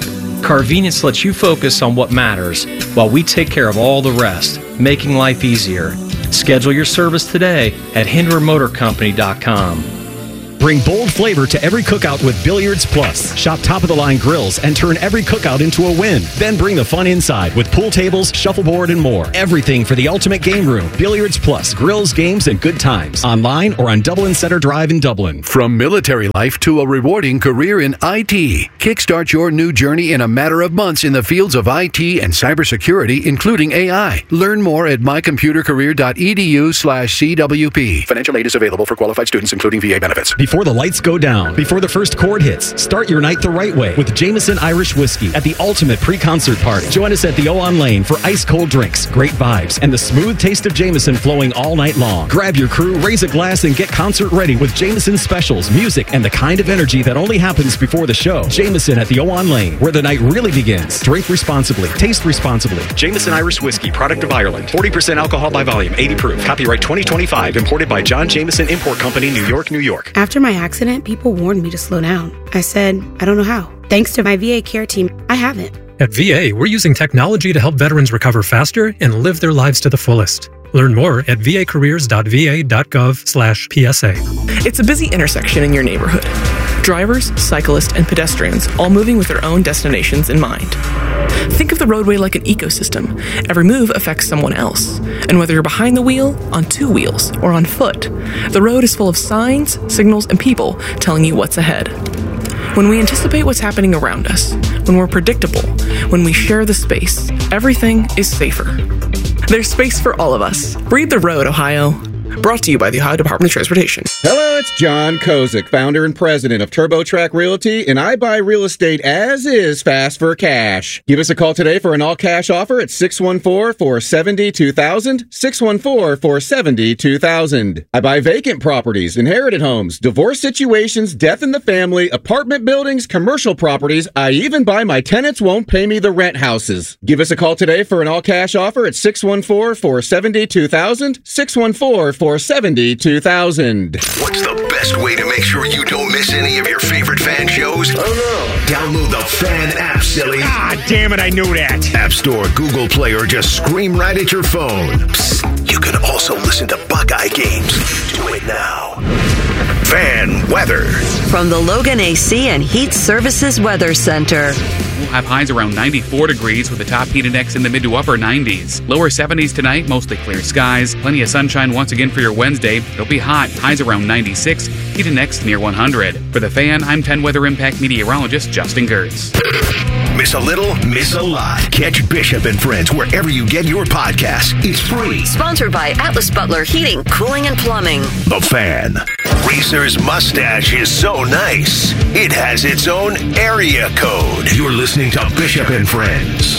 Speaker 6: Carvenience lets you focus on what matters while we take care of all the rest, making life easier. Schedule your service today at hinderer motor company dot com.
Speaker 23: Bring bold flavor to every cookout with Billiards Plus. Shop top-of-the-line grills and turn every cookout into a win. Then bring the fun inside with pool tables, shuffleboard, and more. Everything for the ultimate game room. Billiards Plus. Grills, games, and good times. Online or on Dublin Center Drive in Dublin.
Speaker 7: From military life to a rewarding career in I T, kickstart your new journey in a matter of months in the fields of I T and cybersecurity, including A I. Learn more at my computer career dot e d u slash c w p. Financial aid is available for qualified students, including V A benefits.
Speaker 23: Before the lights go down, before the first chord hits, start your night the right way with Jameson Irish Whiskey at the ultimate pre-concert party. Join us at the O-On Lane for ice-cold drinks, great vibes, and the smooth taste of Jameson flowing all night long. Grab your crew, raise a glass, and get concert ready with Jameson specials, music, and the kind of energy that only happens before the show. Jameson at the O-On Lane, where the night really begins. Drink responsibly. Taste responsibly. Jameson Irish Whiskey, product of Ireland. forty percent alcohol by volume, eighty proof. Copyright twenty twenty-five, imported by John Jameson Import Company, New York, New York.
Speaker 10: After my accident, people warned me to slow down. I said, I don't know how. Thanks to my V A care team, I haven't.
Speaker 12: At V A, we're using technology to help veterans recover faster and live their lives to the fullest. Learn more at v a careers dot v a dot gov slash P S A.
Speaker 14: It's a busy intersection in your neighborhood. Drivers, cyclists, and pedestrians all moving with their own destinations in mind. Think of the roadway like an ecosystem. Every move affects someone else. And whether you're behind the wheel, on two wheels, or on foot, the road is full of signs, signals, and people telling you what's ahead. When we anticipate what's happening around us, when we're predictable, when we share the space, everything is safer. There's space for all of us. Read the road, Ohio. Brought to you by the Ohio Department of Transportation.
Speaker 15: Hello, it's John Kozik, founder and president of TurboTrack Realty, and I buy real estate as is fast for cash. Give us a call today for an all-cash offer at six one four, four seven zero, two thousand, six one four, four seven zero, two thousand. I buy vacant properties, inherited homes, divorce situations, death in the family, apartment buildings, commercial properties. I even buy my tenants won't pay me the rent houses. Give us a call today for an all-cash offer at six one four, four seven zero, two thousand, six one four, four seven zero, two thousand.
Speaker 1: What's the best way to make sure you don't miss any of your favorite fan shows? Oh no. Download the Fan app, silly.
Speaker 23: Ah, damn it, I knew that.
Speaker 1: App Store, Google Play, or just scream right at your phone. Psst, you can also listen to Buckeye games. Do it now. Fan weather.
Speaker 9: From the Logan A C and Heat Services Weather Center.
Speaker 16: We'll have highs around ninety-four degrees with the top heat index in the mid to upper nineties. Lower seventies tonight, mostly clear skies. Plenty of sunshine once again for your Wednesday. It'll be hot. Highs around ninety-six. Heat index near one hundred. For the Fan, I'm ten Weather Impact meteorologist Justin Gertz.
Speaker 1: Miss a little, miss a lot. Catch Bishop and Friends wherever you get your podcasts. It's free.
Speaker 9: Sponsored by Atlas Butler Heating, Cooling, and Plumbing.
Speaker 1: The Fan. Reese's mustache is so nice, it has its own area code. You're listening to Bishop and Friends.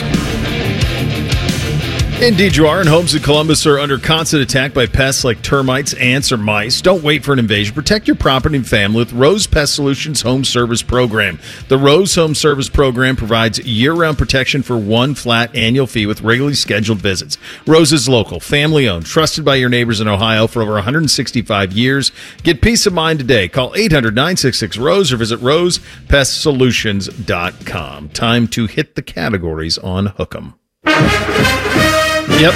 Speaker 8: Indeed you are, and homes in Columbus are under constant attack by pests like termites, ants, or mice. Don't wait for an invasion. Protect your property and family with Rose Pest Solutions Home Service Program. The Rose Home Service Program provides year-round protection for one flat annual fee with regularly scheduled visits. Rose is local, family-owned, trusted by your neighbors in Ohio for over one hundred sixty-five years. Get peace of mind today. Call eight hundred, nine six six, ROSE or visit rose pest solutions dot com. Time to hit the categories on Hook'em. Yep.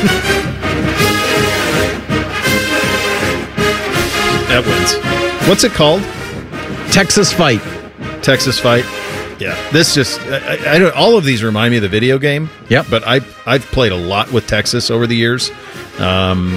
Speaker 8: That wins. What's it called?
Speaker 11: Texas Fight.
Speaker 8: Texas Fight. Yeah. This just I, I don't. All of these remind me of the video game.
Speaker 11: Yep.
Speaker 8: But I I've played a lot with Texas over the years. Um,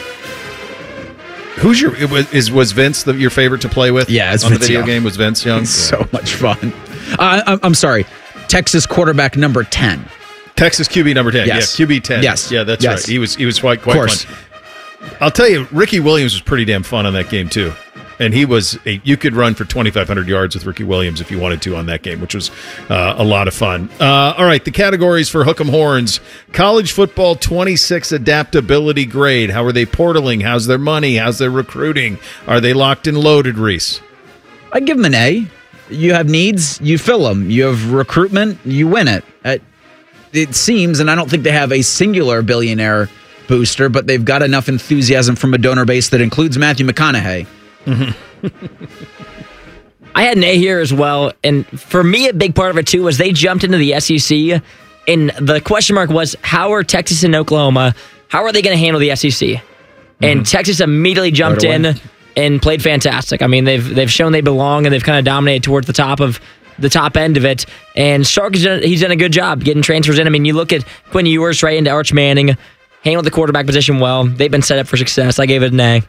Speaker 8: who's your is was Vince the, your favorite to play with?
Speaker 11: Yeah, it's
Speaker 8: on
Speaker 11: Vince
Speaker 8: the video
Speaker 11: Young.
Speaker 8: game was Vince Young.
Speaker 11: It's so much fun. Uh, I'm, I'm sorry. Texas quarterback number ten.
Speaker 8: Texas Q B number ten.
Speaker 11: Yes.
Speaker 8: Yeah, Q B ten.
Speaker 11: Yes.
Speaker 8: Yeah, that's
Speaker 11: yes.
Speaker 8: right. He was he was quite quite fun. I'll tell you, Ricky Williams was pretty damn fun on that game too. And he was a, you could run for twenty-five hundred yards with Ricky Williams if you wanted to on that game, which was uh, a lot of fun. Uh, all right, the categories for Hook'em Horns. College football twenty-six adaptability grade. How are they portaling? How's their money? How's their recruiting? Are they locked and loaded, Reese?
Speaker 11: I give them an A. You have needs, you fill them. You have recruitment, you win it. Uh, it seems, and I don't think they have a singular billionaire booster, but they've got enough enthusiasm from a donor base that includes Matthew McConaughey.
Speaker 13: I I had an A here as well. And for me, a big part of it, too, was they jumped into the S E C. And the question mark was, how are Texas and Oklahoma, how are they going to handle the S E C? Mm-hmm. And Texas immediately jumped
Speaker 11: Right
Speaker 13: in
Speaker 11: away.
Speaker 13: and played fantastic. I mean, they've they've shown they belong, and they've kind of dominated towards the top of the top end of it. And Sark, has done, he's done a good job getting transfers in. I mean, you look at Quinn Ewers right into Arch Manning, handled the quarterback position well. They've been set up for success. I gave it an A.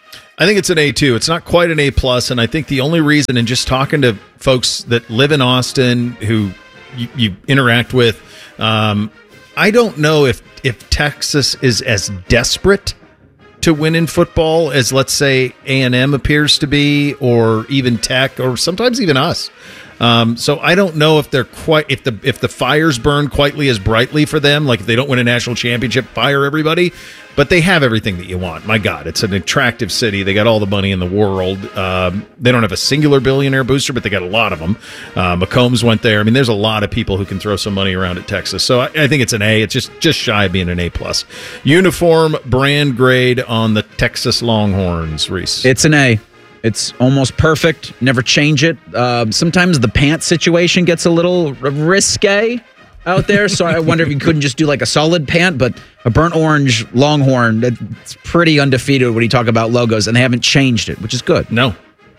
Speaker 8: I think it's an A too. It's not quite an A plus, and I think the only reason, and just talking to folks that live in Austin who you, you interact with, um, I don't know if if Texas is as desperate to win in football as, let's say, A and M appears to be, or even Tech, or sometimes even us. Um, so I don't know if they're quite if the if the fires burn quietly as brightly for them. Like if they don't win a national championship, fire everybody. But they have everything that you want. My God, it's an attractive city. They got all the money in the world. Um, they don't have a singular billionaire booster, but they got a lot of them. Uh, McCombs went there. I mean, there's a lot of people who can throw some money around at Texas. So I, I think it's an A. It's just just shy of being an A plus. Uniform brand grade on the Texas Longhorns, Reese.
Speaker 11: It's an A. It's almost perfect. Never change it. Uh, sometimes the pants situation gets a little risque out there, so I wonder if you couldn't just do like a solid pant, but a burnt orange Longhorn, it's pretty undefeated when you talk about logos, and they haven't changed it, which is good.
Speaker 8: No.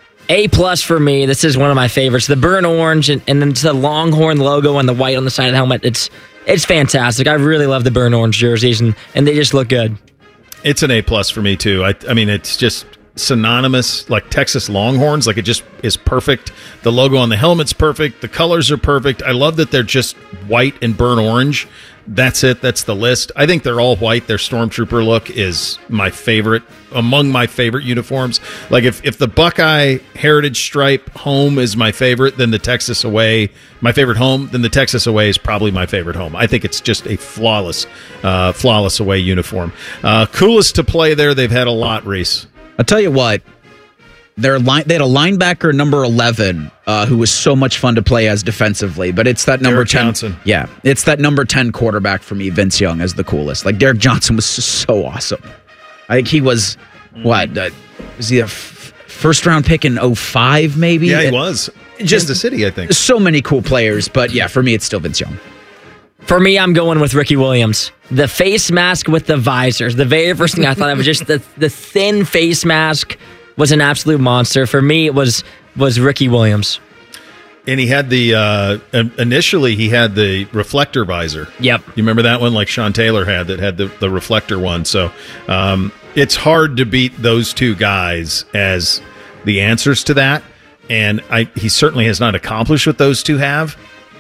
Speaker 13: A plus for me. This is one of my favorites. The burnt orange and, and then the Longhorn logo and the white on the side of the helmet. It's it's fantastic. I really love the burnt orange jerseys, and, and they just look good.
Speaker 8: It's an A plus for me too. I, I mean, it's just synonymous, like Texas Longhorns. Like it just is perfect. The logo on the helmet's perfect. The colors are perfect. I love that they're just white and burnt orange. That's it. That's the list. I think they're all white. Their Stormtrooper look is my favorite, among my favorite uniforms. Like if, if the Buckeye Heritage Stripe home is my favorite, then the Texas away, my favorite home, then the Texas away is probably my favorite home. I think it's just a flawless, uh, flawless away uniform. Uh, coolest to play there. They've had a lot, Reese.
Speaker 11: I'll tell you what, their line, they had a linebacker, number eleven, uh, who was so much fun to play as defensively, but it's that number
Speaker 8: Derek
Speaker 11: ten.
Speaker 8: Johnson.
Speaker 11: Yeah, it's that number ten quarterback for me, Vince Young, as the coolest. Like, Derek Johnson was so awesome. I think he was, what, uh, was he a f- first-round pick in oh five, maybe?
Speaker 8: Yeah, he
Speaker 11: And
Speaker 8: was.
Speaker 11: Just
Speaker 8: Kansas City, I think.
Speaker 11: So many cool players, but yeah, for me, it's still Vince Young.
Speaker 13: For me, I'm going with Ricky Williams. The face mask with the visors. The very first thing I thought of was just the, the thin face mask was an absolute monster. For me, it was was Ricky Williams.
Speaker 8: And he had the, uh, initially he had the reflector visor.
Speaker 13: Yep.
Speaker 8: You remember that one like Sean Taylor had that had the, the reflector one. So um, it's hard to beat those two guys as the answers to that. And I, he certainly has not accomplished what those two have.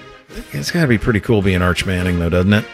Speaker 8: It's got to be pretty cool being Arch Manning, though, doesn't it?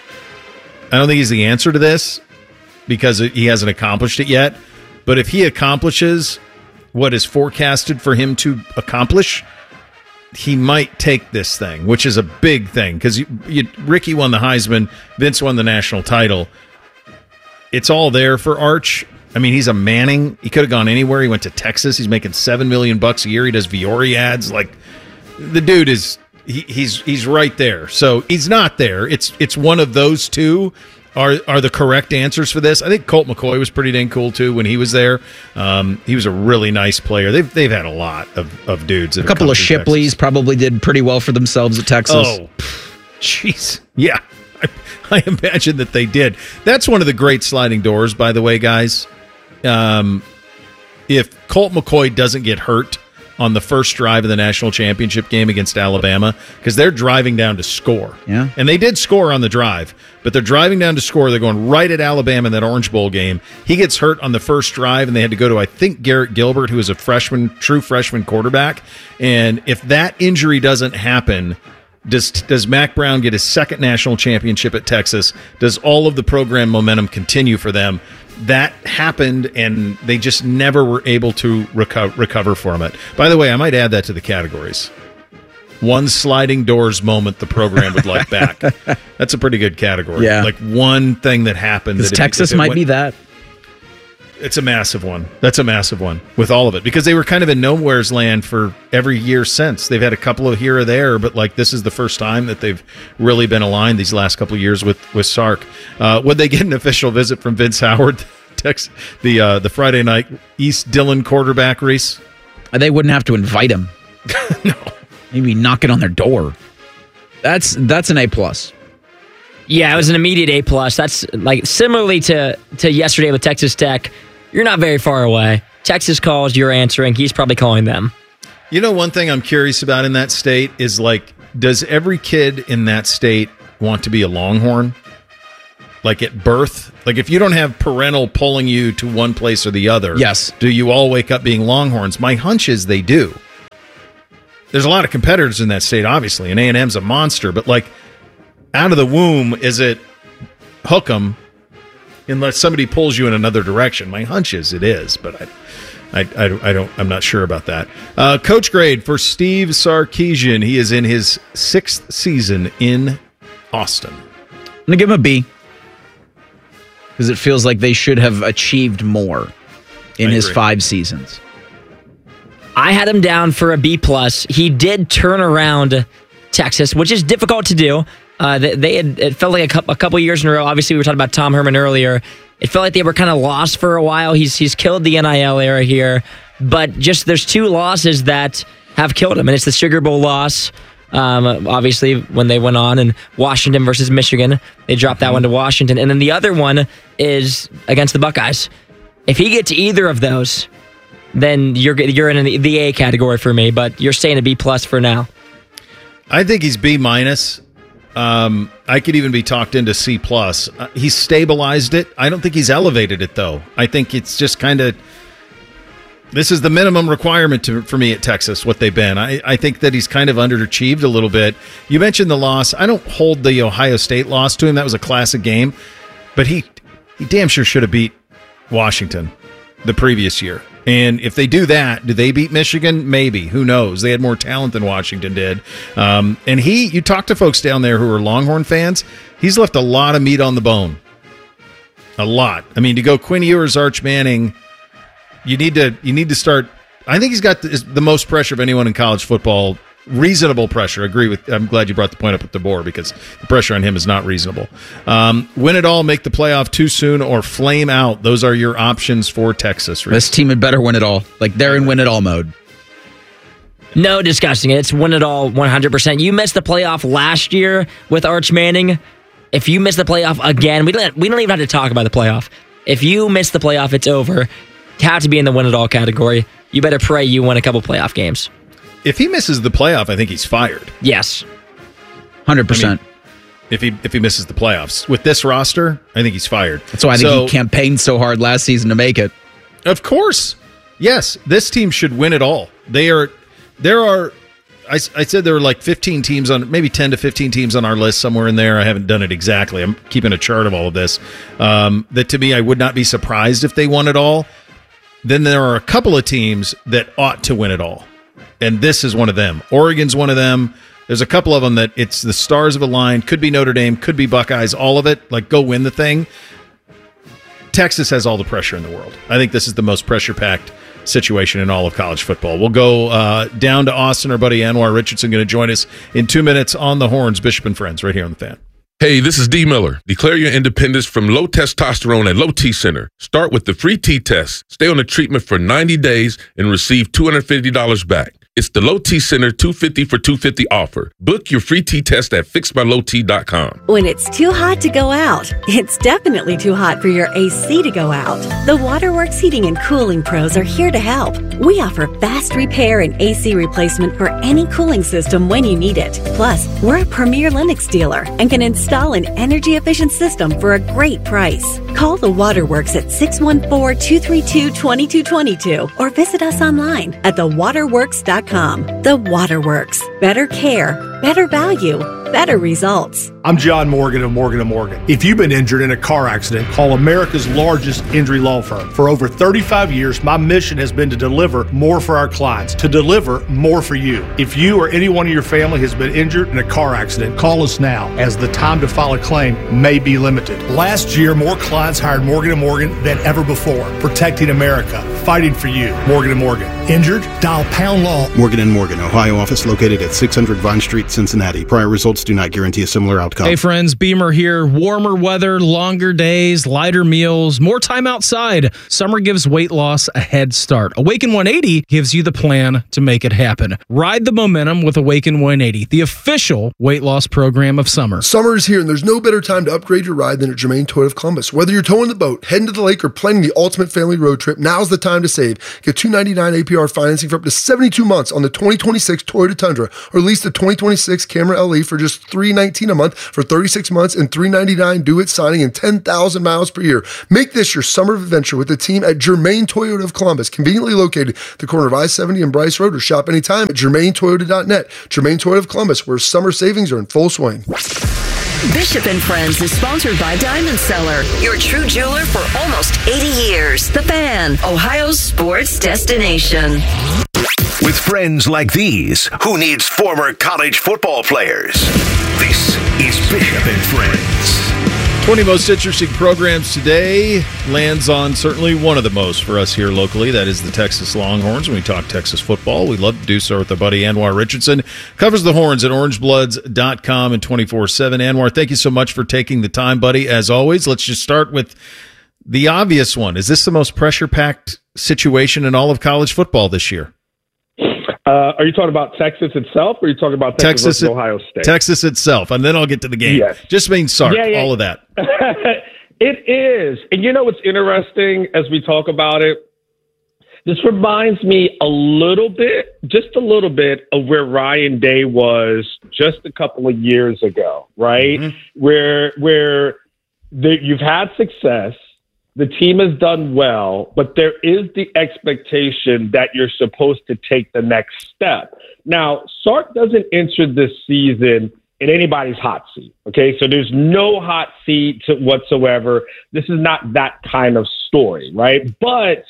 Speaker 8: I don't think he's the answer to this because he hasn't accomplished it yet. But if he accomplishes what is forecasted for him to accomplish, he might take this thing, which is a big thing because you, you, Ricky won the Heisman, Vince won the national title. It's all there for Arch. I mean, he's a Manning. He could have gone anywhere. He went to Texas. He's making seven million bucks a year. He does Viore ads. Like the dude is. He, he's he's right there. So he's not there. It's it's one of those two are are the correct answers for this. I think Colt McCoy was pretty dang cool too when he was there. Um, he was a really nice player. They've they've had a lot of, of dudes.
Speaker 11: A couple of Shipleys Texas. Probably did pretty well for themselves at Texas.
Speaker 8: Oh, jeez, yeah. I, I imagine that they did. That's one of the great sliding doors, by the way, guys. Um, if Colt McCoy doesn't get hurt on the first drive of the national championship game against Alabama, because they're driving down to score.
Speaker 11: Yeah.
Speaker 8: And they did score on the drive, but they're driving down to score. They're going right at Alabama in that Orange Bowl game. He gets hurt on the first drive, and they had to go to, I think, Garrett Gilbert, who is a freshman, true freshman quarterback. And if that injury doesn't happen, does does Mac Brown get his second national championship at Texas? Does all of the program momentum continue for them? That happened, and they just never were able to reco- recover from it. By the way, I might add that to the categories. One sliding doors moment the program would like back. That's a pretty good category.
Speaker 11: Yeah.
Speaker 8: Like one thing that happened.
Speaker 11: Because
Speaker 8: that
Speaker 11: Texas
Speaker 8: if it
Speaker 11: might
Speaker 8: went,
Speaker 11: be that.
Speaker 8: It's a massive one. That's a massive one with all of it. Because they were kind of in nowhere's land for every year since. They've had a couple of here or there, but like this is the first time that they've really been aligned these last couple of years with, with Sark. Uh, would they get an official visit from Vince Howard, Tex, the uh, the Friday night East Dillon quarterback, Reese?
Speaker 11: They wouldn't have to invite him. No. Maybe knocking on their door. That's that's an A plus.
Speaker 13: Yeah, it was an immediate A plus. That's like similarly to to yesterday with Texas Tech. You're not very far away. Texas calls, you're answering. He's probably calling them.
Speaker 8: You know, one thing I'm curious about in that state is like, does every kid in that state want to be a Longhorn? Like at birth? Like if you don't have parental pulling you to one place or the other,
Speaker 11: yes.
Speaker 8: Do you all wake up being Longhorns? My hunch is they do. There's a lot of competitors in that state, obviously, and A and M's a monster, but like out of the womb, is it hook 'em unless somebody pulls you in another direction? My hunch is it is, but I, I, I, I don't. I'm not sure about that. Uh, coach grade for Steve Sarkisian. He is in his sixth season in Austin.
Speaker 11: I'm gonna give him a B because it feels like they should have achieved more in his five seasons.
Speaker 13: I had him down for a B plus. He did turn around Texas, which is difficult to do. Uh, they, they had, it felt like a couple, a couple years in a row. Obviously, we were talking about Tom Herman earlier. It felt like they were kind of lost for a while. He's he's killed the N I L era here, but just there's two losses that have killed him, and it's the Sugar Bowl loss. Um, obviously, when they went on, and Washington versus Michigan, they dropped that one to Washington, and then the other one is against the Buckeyes. If he gets either of those, then you're you're in the A category for me, but you're staying a B plus for now.
Speaker 8: I think he's B minus. Um, I could even be talked into C plus. Uh, he's stabilized it. I don't think he's elevated it though. I think it's just kind of this is the minimum requirement to, for me at Texas. What they've been. I, I think that he's kind of underachieved a little bit. You mentioned the loss. I don't hold the Ohio State loss to him. That was a classic game, but he he damn sure should have beat Washington the previous year. And if they do that, do they beat Michigan? Maybe. Who knows? They had more talent than Washington did. Um, and he, you talk to folks down there who are Longhorn fans, he's left a lot of meat on the bone. A lot. I mean, to go Quinn Ewers, Arch Manning, you need to you need to start. I think he's got the, the most pressure of anyone in college football. Reasonable pressure. Agree with. I'm glad you brought the point up with DeBoer because the pressure on him is not reasonable. Um, win it all, make the playoff too soon, or flame out. Those are your options for Texas.
Speaker 11: This team had better win it all. Like they're in win it all mode.
Speaker 13: No discussing it. It's win it all one hundred percent. You missed the playoff last year with Arch Manning. If you miss the playoff again, we don't, we don't even have to talk about the playoff. If you miss the playoff, it's over. You have to be in the win it all category. You better pray you win a couple playoff games.
Speaker 8: If he misses the playoff, I think he's fired.
Speaker 13: Yes.
Speaker 11: one hundred percent.
Speaker 8: I mean, if he if he misses the playoffs. With this roster, I think he's fired.
Speaker 11: That's why I think so, he campaigned so hard last season to make it.
Speaker 8: Of course. Yes, this team should win it all. They are there are I, I said there were like fifteen teams on maybe ten to fifteen teams on our list somewhere in there. I haven't done it exactly. I'm keeping a chart of all of this. Um, that to me I would not be surprised if they won it all. Then there are a couple of teams that ought to win it all. And this is one of them. Oregon's one of them. There's a couple of them that it's the stars of a line. Could be Notre Dame, could be Buckeyes, all of it. Like, go win the thing. Texas has all the pressure in the world. I think this is the most pressure-packed situation in all of college football. We'll go uh, down to Austin. Our buddy Anwar Richardson going to join us in two minutes on the Horns, Bishop and Friends, right here on The Fan.
Speaker 17: Hey, this is D. Miller. Declare your independence from low testosterone at Low T Center. Start with the free T-test. Stay on the treatment for ninety days and receive two hundred fifty dollars back. It's the Low T Center two hundred fifty dollars for two hundred fifty dollars offer. Book your free T-test at fix my low t dot com.
Speaker 18: When it's too hot to go out, it's definitely too hot for your A C to go out. The Waterworks Heating and Cooling Pros are here to help. We offer fast repair and A C replacement for any cooling system when you need it. Plus, we're a premier Lennox dealer and can install an energy-efficient system for a great price. Call the Waterworks at six one four, two three two, two two two two or visit us online at the waterworks dot com. The Waterworks. Better care, better value, better results.
Speaker 19: I'm John Morgan of Morgan and Morgan. If you've been injured in a car accident, call America's largest injury law firm. For over thirty-five years, my mission has been to deliver more for our clients, to deliver more for you. If you or anyone in your family has been injured in a car accident, call us now, as the time to file a claim may be limited. Last year, more clients hired Morgan and Morgan than ever before, protecting America, fighting for you. Morgan and Morgan. Injured? Dial pound law.
Speaker 20: Morgan and Morgan, Ohio office located at six hundred Vine Street, Cincinnati. Prior results do not guarantee a similar outcome. dot com.
Speaker 21: Hey friends, Beamer here. Warmer weather, longer days, lighter meals, more time outside. Summer gives weight loss a head start. Awaken one eighty gives you the plan to make it happen. Ride the momentum with Awaken one eighty, the official weight loss program of summer.
Speaker 20: Summer is here, and there's no better time to upgrade your ride than at Germain Toyota of Columbus. Whether you're towing the boat, heading to the lake, or planning the ultimate family road trip, now's the time to save. Get two ninety-nine A P R financing for up to seventy-two months on the twenty twenty-six Toyota Tundra, or lease the twenty twenty-six Camry L E for just three nineteen a month for thirty-six months and three ninety-nine due at signing and ten thousand miles per year. Make this your summer adventure with the team at Germain Toyota of Columbus, conveniently located at the corner of I seventy and Bryce Road, or shop anytime at germain toyota dot net. Germain Toyota of Columbus, where summer savings are in full swing.
Speaker 9: Bishop and Friends is sponsored by Diamond Seller, your true jeweler for almost eighty years. The Fan, Ohio's sports destination.
Speaker 1: With friends like these, who needs former college football players? This is Bishop and Friends.
Speaker 8: twenty most interesting programs today lands on certainly one of the most for us here locally. That is the Texas Longhorns. When we talk Texas football, we love to do so with our buddy Anwar Richardson. Covers the Horns at orange bloods dot com and twenty-four seven. Anwar, thank you so much for taking the time, buddy. As always, let's just start with the obvious one. Is this the most pressure-packed situation in all of college football this year?
Speaker 22: Uh, are you talking about Texas itself, or are you talking about Texas,
Speaker 8: Texas
Speaker 22: versus Ohio State?
Speaker 8: Texas itself, and then I'll get to the game.
Speaker 22: Yes.
Speaker 8: Just mean Sark,
Speaker 22: Yeah, yeah.
Speaker 8: all of that.
Speaker 22: It is. And you know what's interesting as we talk about it? This reminds me a little bit, just a little bit, of where Ryan Day was just a couple of years ago, right? Mm-hmm. Where where the, you've had success, the team has done well, but there is the expectation that you're supposed to take the next step. Now, Sark doesn't enter this season in anybody's hot seat, okay? So there's no hot seat whatsoever. This is not that kind of story, right? But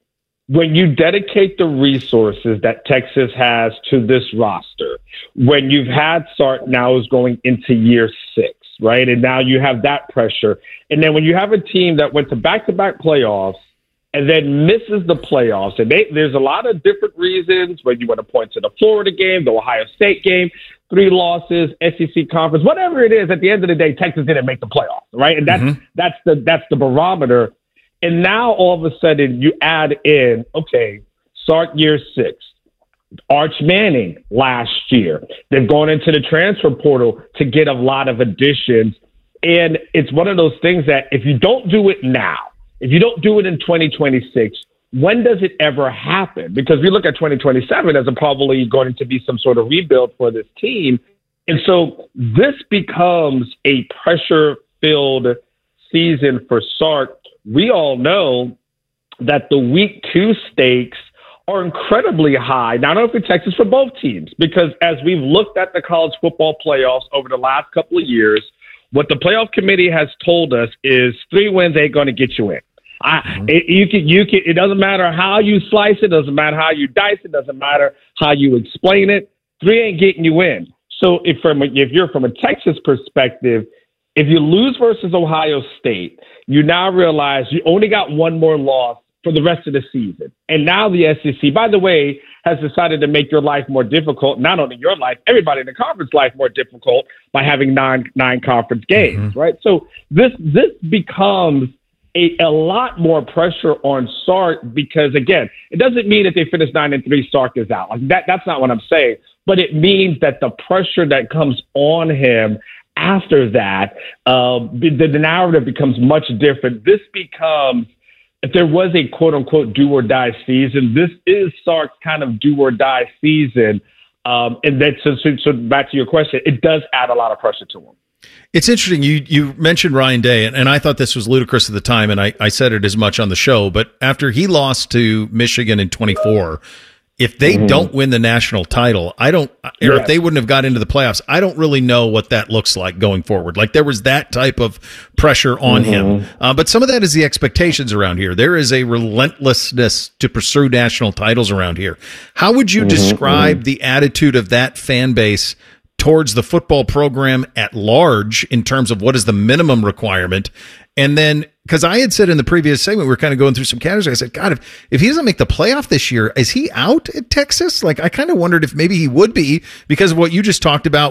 Speaker 22: when you dedicate the resources that Texas has to this roster, when you've had Sark now is going into year six, right? And now you have that pressure. And then when you have a team that went to back-to-back playoffs and then misses the playoffs, and they, there's a lot of different reasons, whether you want to point to the Florida game, the Ohio State game, three losses, S E C conference, whatever it is, at the end of the day, Texas didn't make the playoffs, right? And that's mm-hmm. that's the that's the barometer. And now all of a sudden you add in, okay, Sark year six, Arch Manning last year. They've gone into the transfer portal to get a lot of additions. And it's one of those things that if you don't do it now, if you don't do it in twenty twenty-six, when does it ever happen? Because we look at twenty twenty-seven as a probably going to be some sort of rebuild for this team. And so this becomes a pressure-filled season for Sark. We all know that the week two stakes are incredibly high, not only for Texas, for both teams, because as we've looked at the college football playoffs over the last couple of years, what the playoff committee has told us is three wins ain't going to get you in. I, mm-hmm. it, you can, you can, it doesn't matter how you slice it, doesn't matter how you dice it, doesn't matter how you explain it. Three ain't getting you in. So if from a, if you're from a Texas perspective, if you lose versus Ohio State, you now realize you only got one more loss for the rest of the season. And now the S E C, by the way, has decided to make your life more difficult, not only your life, everybody in the conference life more difficult by having nine nine conference games, mm-hmm. right? So this this becomes a, a lot more pressure on Sark because, again, it doesn't mean that they finish nine and three, Sark is out. Like that, that's not what I'm saying. But it means that the pressure that comes on him after that, uh, the, the narrative becomes much different. This becomes, if there was a quote-unquote do-or-die season, this is Sark's kind of do-or-die season. Um, and then, so, so, so back to your question, it does add a lot of pressure to him.
Speaker 8: It's interesting. You you mentioned Ryan Day, and, and I thought this was ludicrous at the time, and I, I said it as much on the show. But after he lost to Michigan in twenty-four, if they mm-hmm. don't win the national title, I don't, or
Speaker 22: yes.
Speaker 8: if they wouldn't have got into the playoffs, I don't really know what that looks like going forward. Like there was that type of pressure on mm-hmm. him. Uh, but some of that is the expectations around here. There is a relentlessness to pursue national titles around here. How would you mm-hmm. describe mm-hmm. the attitude of that fan base towards the football program at large in terms of what is the minimum requirement? And then, because I had said in the previous segment, we were kind of going through some categories. I said, God, if, if he doesn't make the playoff this year, is he out at Texas? Like, I kind of wondered if maybe he would be because of what you just talked about with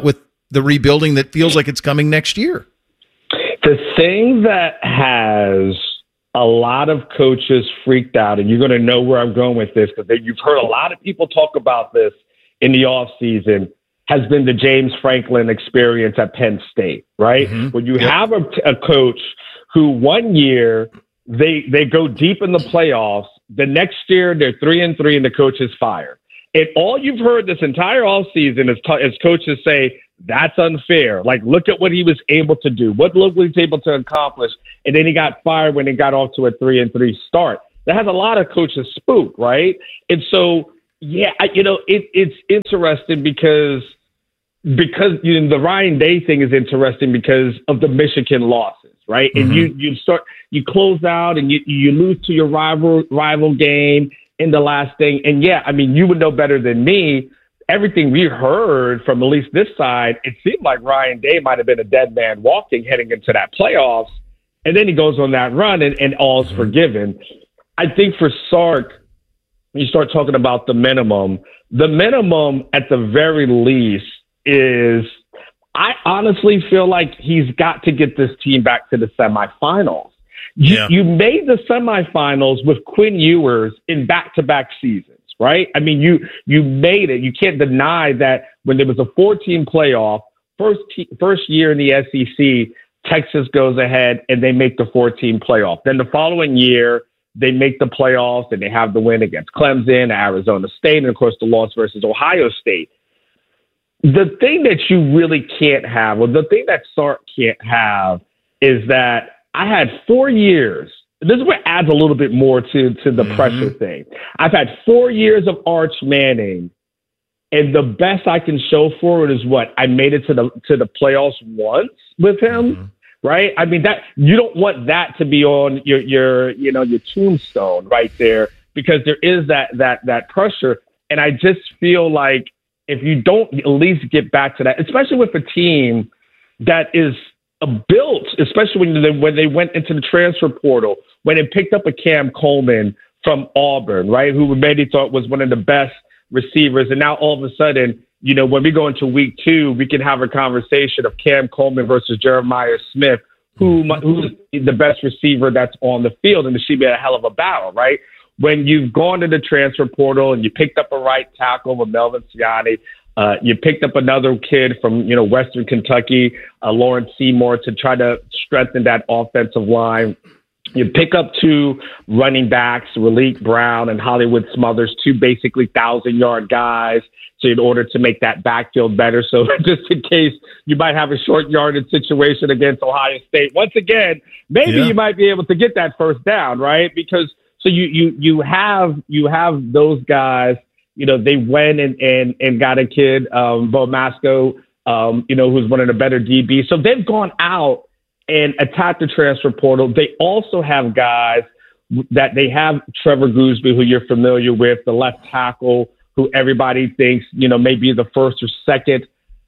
Speaker 8: the rebuilding that feels like it's coming next year.
Speaker 22: The thing that has a lot of coaches freaked out, and you're going to know where I'm going with this, because you've heard a lot of people talk about this in the offseason, has been the James Franklin experience at Penn State, right? Mm-hmm. When you yep. have a, a coach who one year they they go deep in the playoffs, the next year they're three and three and the coach is fired. And all you've heard this entire offseason is, t- is coaches say, that's unfair. Like, look at what he was able to do. What look what he was able to accomplish. And then he got fired when he got off to a three and three start. That has a lot of coaches spooked, right? And so, yeah, I, you know, it, it's interesting because because you know, the Ryan Day thing is interesting because of the Michigan losses, right? Mm-hmm. And you you start you close out and you you lose to your rival rival game in the last thing. And yeah, I mean, you would know better than me. Everything we heard from at least this side, it seemed like Ryan Day might have been a dead man walking heading into that playoffs. And then he goes on that run and, and all's mm-hmm. forgiven. I think for Sark, you start talking about the minimum. The minimum at the very least is, I honestly feel like he's got to get this team back to the semifinals. You, yeah. you made the semifinals with Quinn Ewers in back-to-back seasons. Right? I mean, you you made it. You can't deny that when there was a four-team playoff, first te- first year in the S E C, Texas goes ahead and they make the four-team playoff. Then the following year, they make the playoffs and they have the win against Clemson, Arizona State, and of course the loss versus Ohio State. The thing that you really can't have, or the thing that Sark can't have, is that I had four years. This is what adds a little bit more to, to the mm-hmm. pressure thing. I've had four years of Arch Manning, and the best I can show for it is what? I made it to the to the playoffs once with him, mm-hmm. right? I mean, that you don't want that to be on your your you know your tombstone right there, because there is that that that pressure, and I just feel like if you don't at least get back to that, especially with a team that is built, especially when they, when they went into the transfer portal, when it picked up a Cam Coleman from Auburn, right, who many thought was one of the best receivers. And now all of a sudden, you know, when we go into week two, we can have a conversation of Cam Coleman versus Jeremiah Smith, who who's the best receiver that's on the field. And it should be a hell of a battle, right? When you've gone to the transfer portal and you picked up a right tackle with Melvin Siani, Uh, you picked up another kid from, you know, Western Kentucky, uh, Lawrence Seymour, to try to strengthen that offensive line. You pick up two running backs, Raleek Brown and Hollywood Smothers, two basically thousand-yard guys, so in order to make that backfield better. So just in case you might have a short yardage situation against Ohio State, once again, maybe yeah. you might be able to get that first down, right? Because so you you you have you have those guys. You know, they went and, and, and got a kid, um, Bo Masco, um, you know, who's one of the better D Bs. So they've gone out and attacked the transfer portal. They also have guys that they have Trevor Gooseby, who you're familiar with, the left tackle, who everybody thinks, you know, maybe the first or second,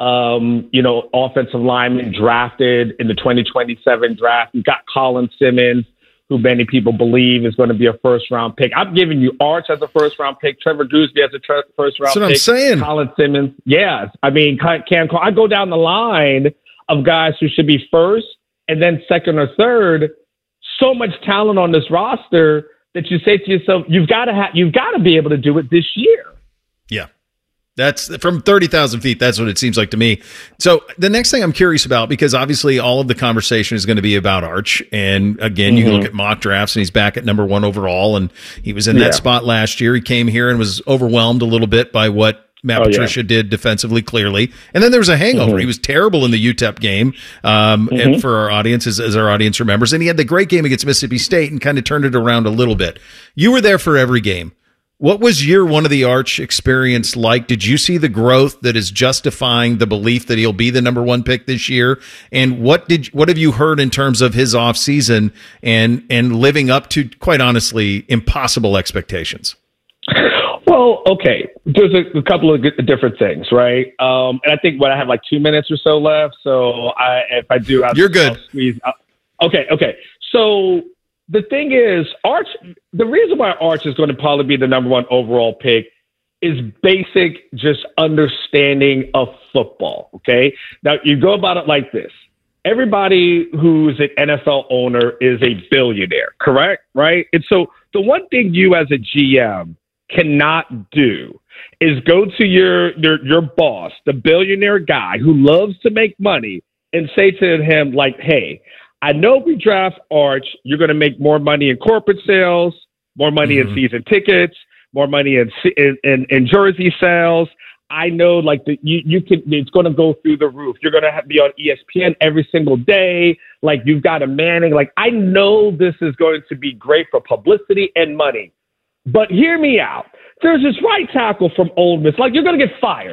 Speaker 22: um, you know, offensive lineman drafted in the twenty twenty-seven draft. You've got Colin Simmons, who many people believe is going to be a first-round pick. I'm giving you Arch as a first-round pick, Trevor Gooseby as a tre- first-round pick.
Speaker 8: That's what I'm saying.
Speaker 22: Colin Simmons, yes. I mean, Cam, I go down the line of guys who should be first and then second or third. So much talent on this roster that you say to yourself, you've got to have, you've got to be able to do it this year.
Speaker 8: Yeah. That's from thirty thousand feet. That's what it seems like to me. So the next thing I'm curious about, because obviously all of the conversation is going to be about Arch. And again, mm-hmm. you can look at mock drafts and he's back at number one overall. And he was in that yeah. spot last year. He came here and was overwhelmed a little bit by what Matt oh, Patricia yeah. did defensively, clearly. And then there was a hangover. Mm-hmm. He was terrible in the U T E P game, um, mm-hmm. and for our audience, as, as our audience remembers. And he had the great game against Mississippi State and kind of turned it around a little bit. You were there for every game. What was year one of the Arch experience like? Did you see the growth that is justifying the belief that he'll be the number one pick this year? And what did what have you heard in terms of his offseason and and living up to, quite honestly, impossible expectations?
Speaker 22: Well, okay. There's a, a couple of different things, right? Um, and I think what I have like two minutes or so left. So I, if I do, I'll,
Speaker 8: you're good.
Speaker 22: I'll squeeze. I'll, okay, okay. So. The thing is, Arch, the reason why Arch is going to probably be the number one overall pick is basic, just understanding of football. Okay. Now you go about it like this. Everybody who's an N F L owner is a billionaire, correct? Right. And so the one thing you as a G M cannot do is go to your, your, your boss, the billionaire guy who loves to make money, and say to him like, hey, I know if we draft Arch, you're going to make more money in corporate sales, more money mm-hmm. in season tickets, more money in, in, in, in jersey sales. I know like the, you, you can, it's going to go through the roof. You're going to have, be on E S P N every single day. Like you've got a Manning. Like I know this is going to be great for publicity and money, but hear me out. There's this right tackle from Ole Miss. Like you're going to get fired.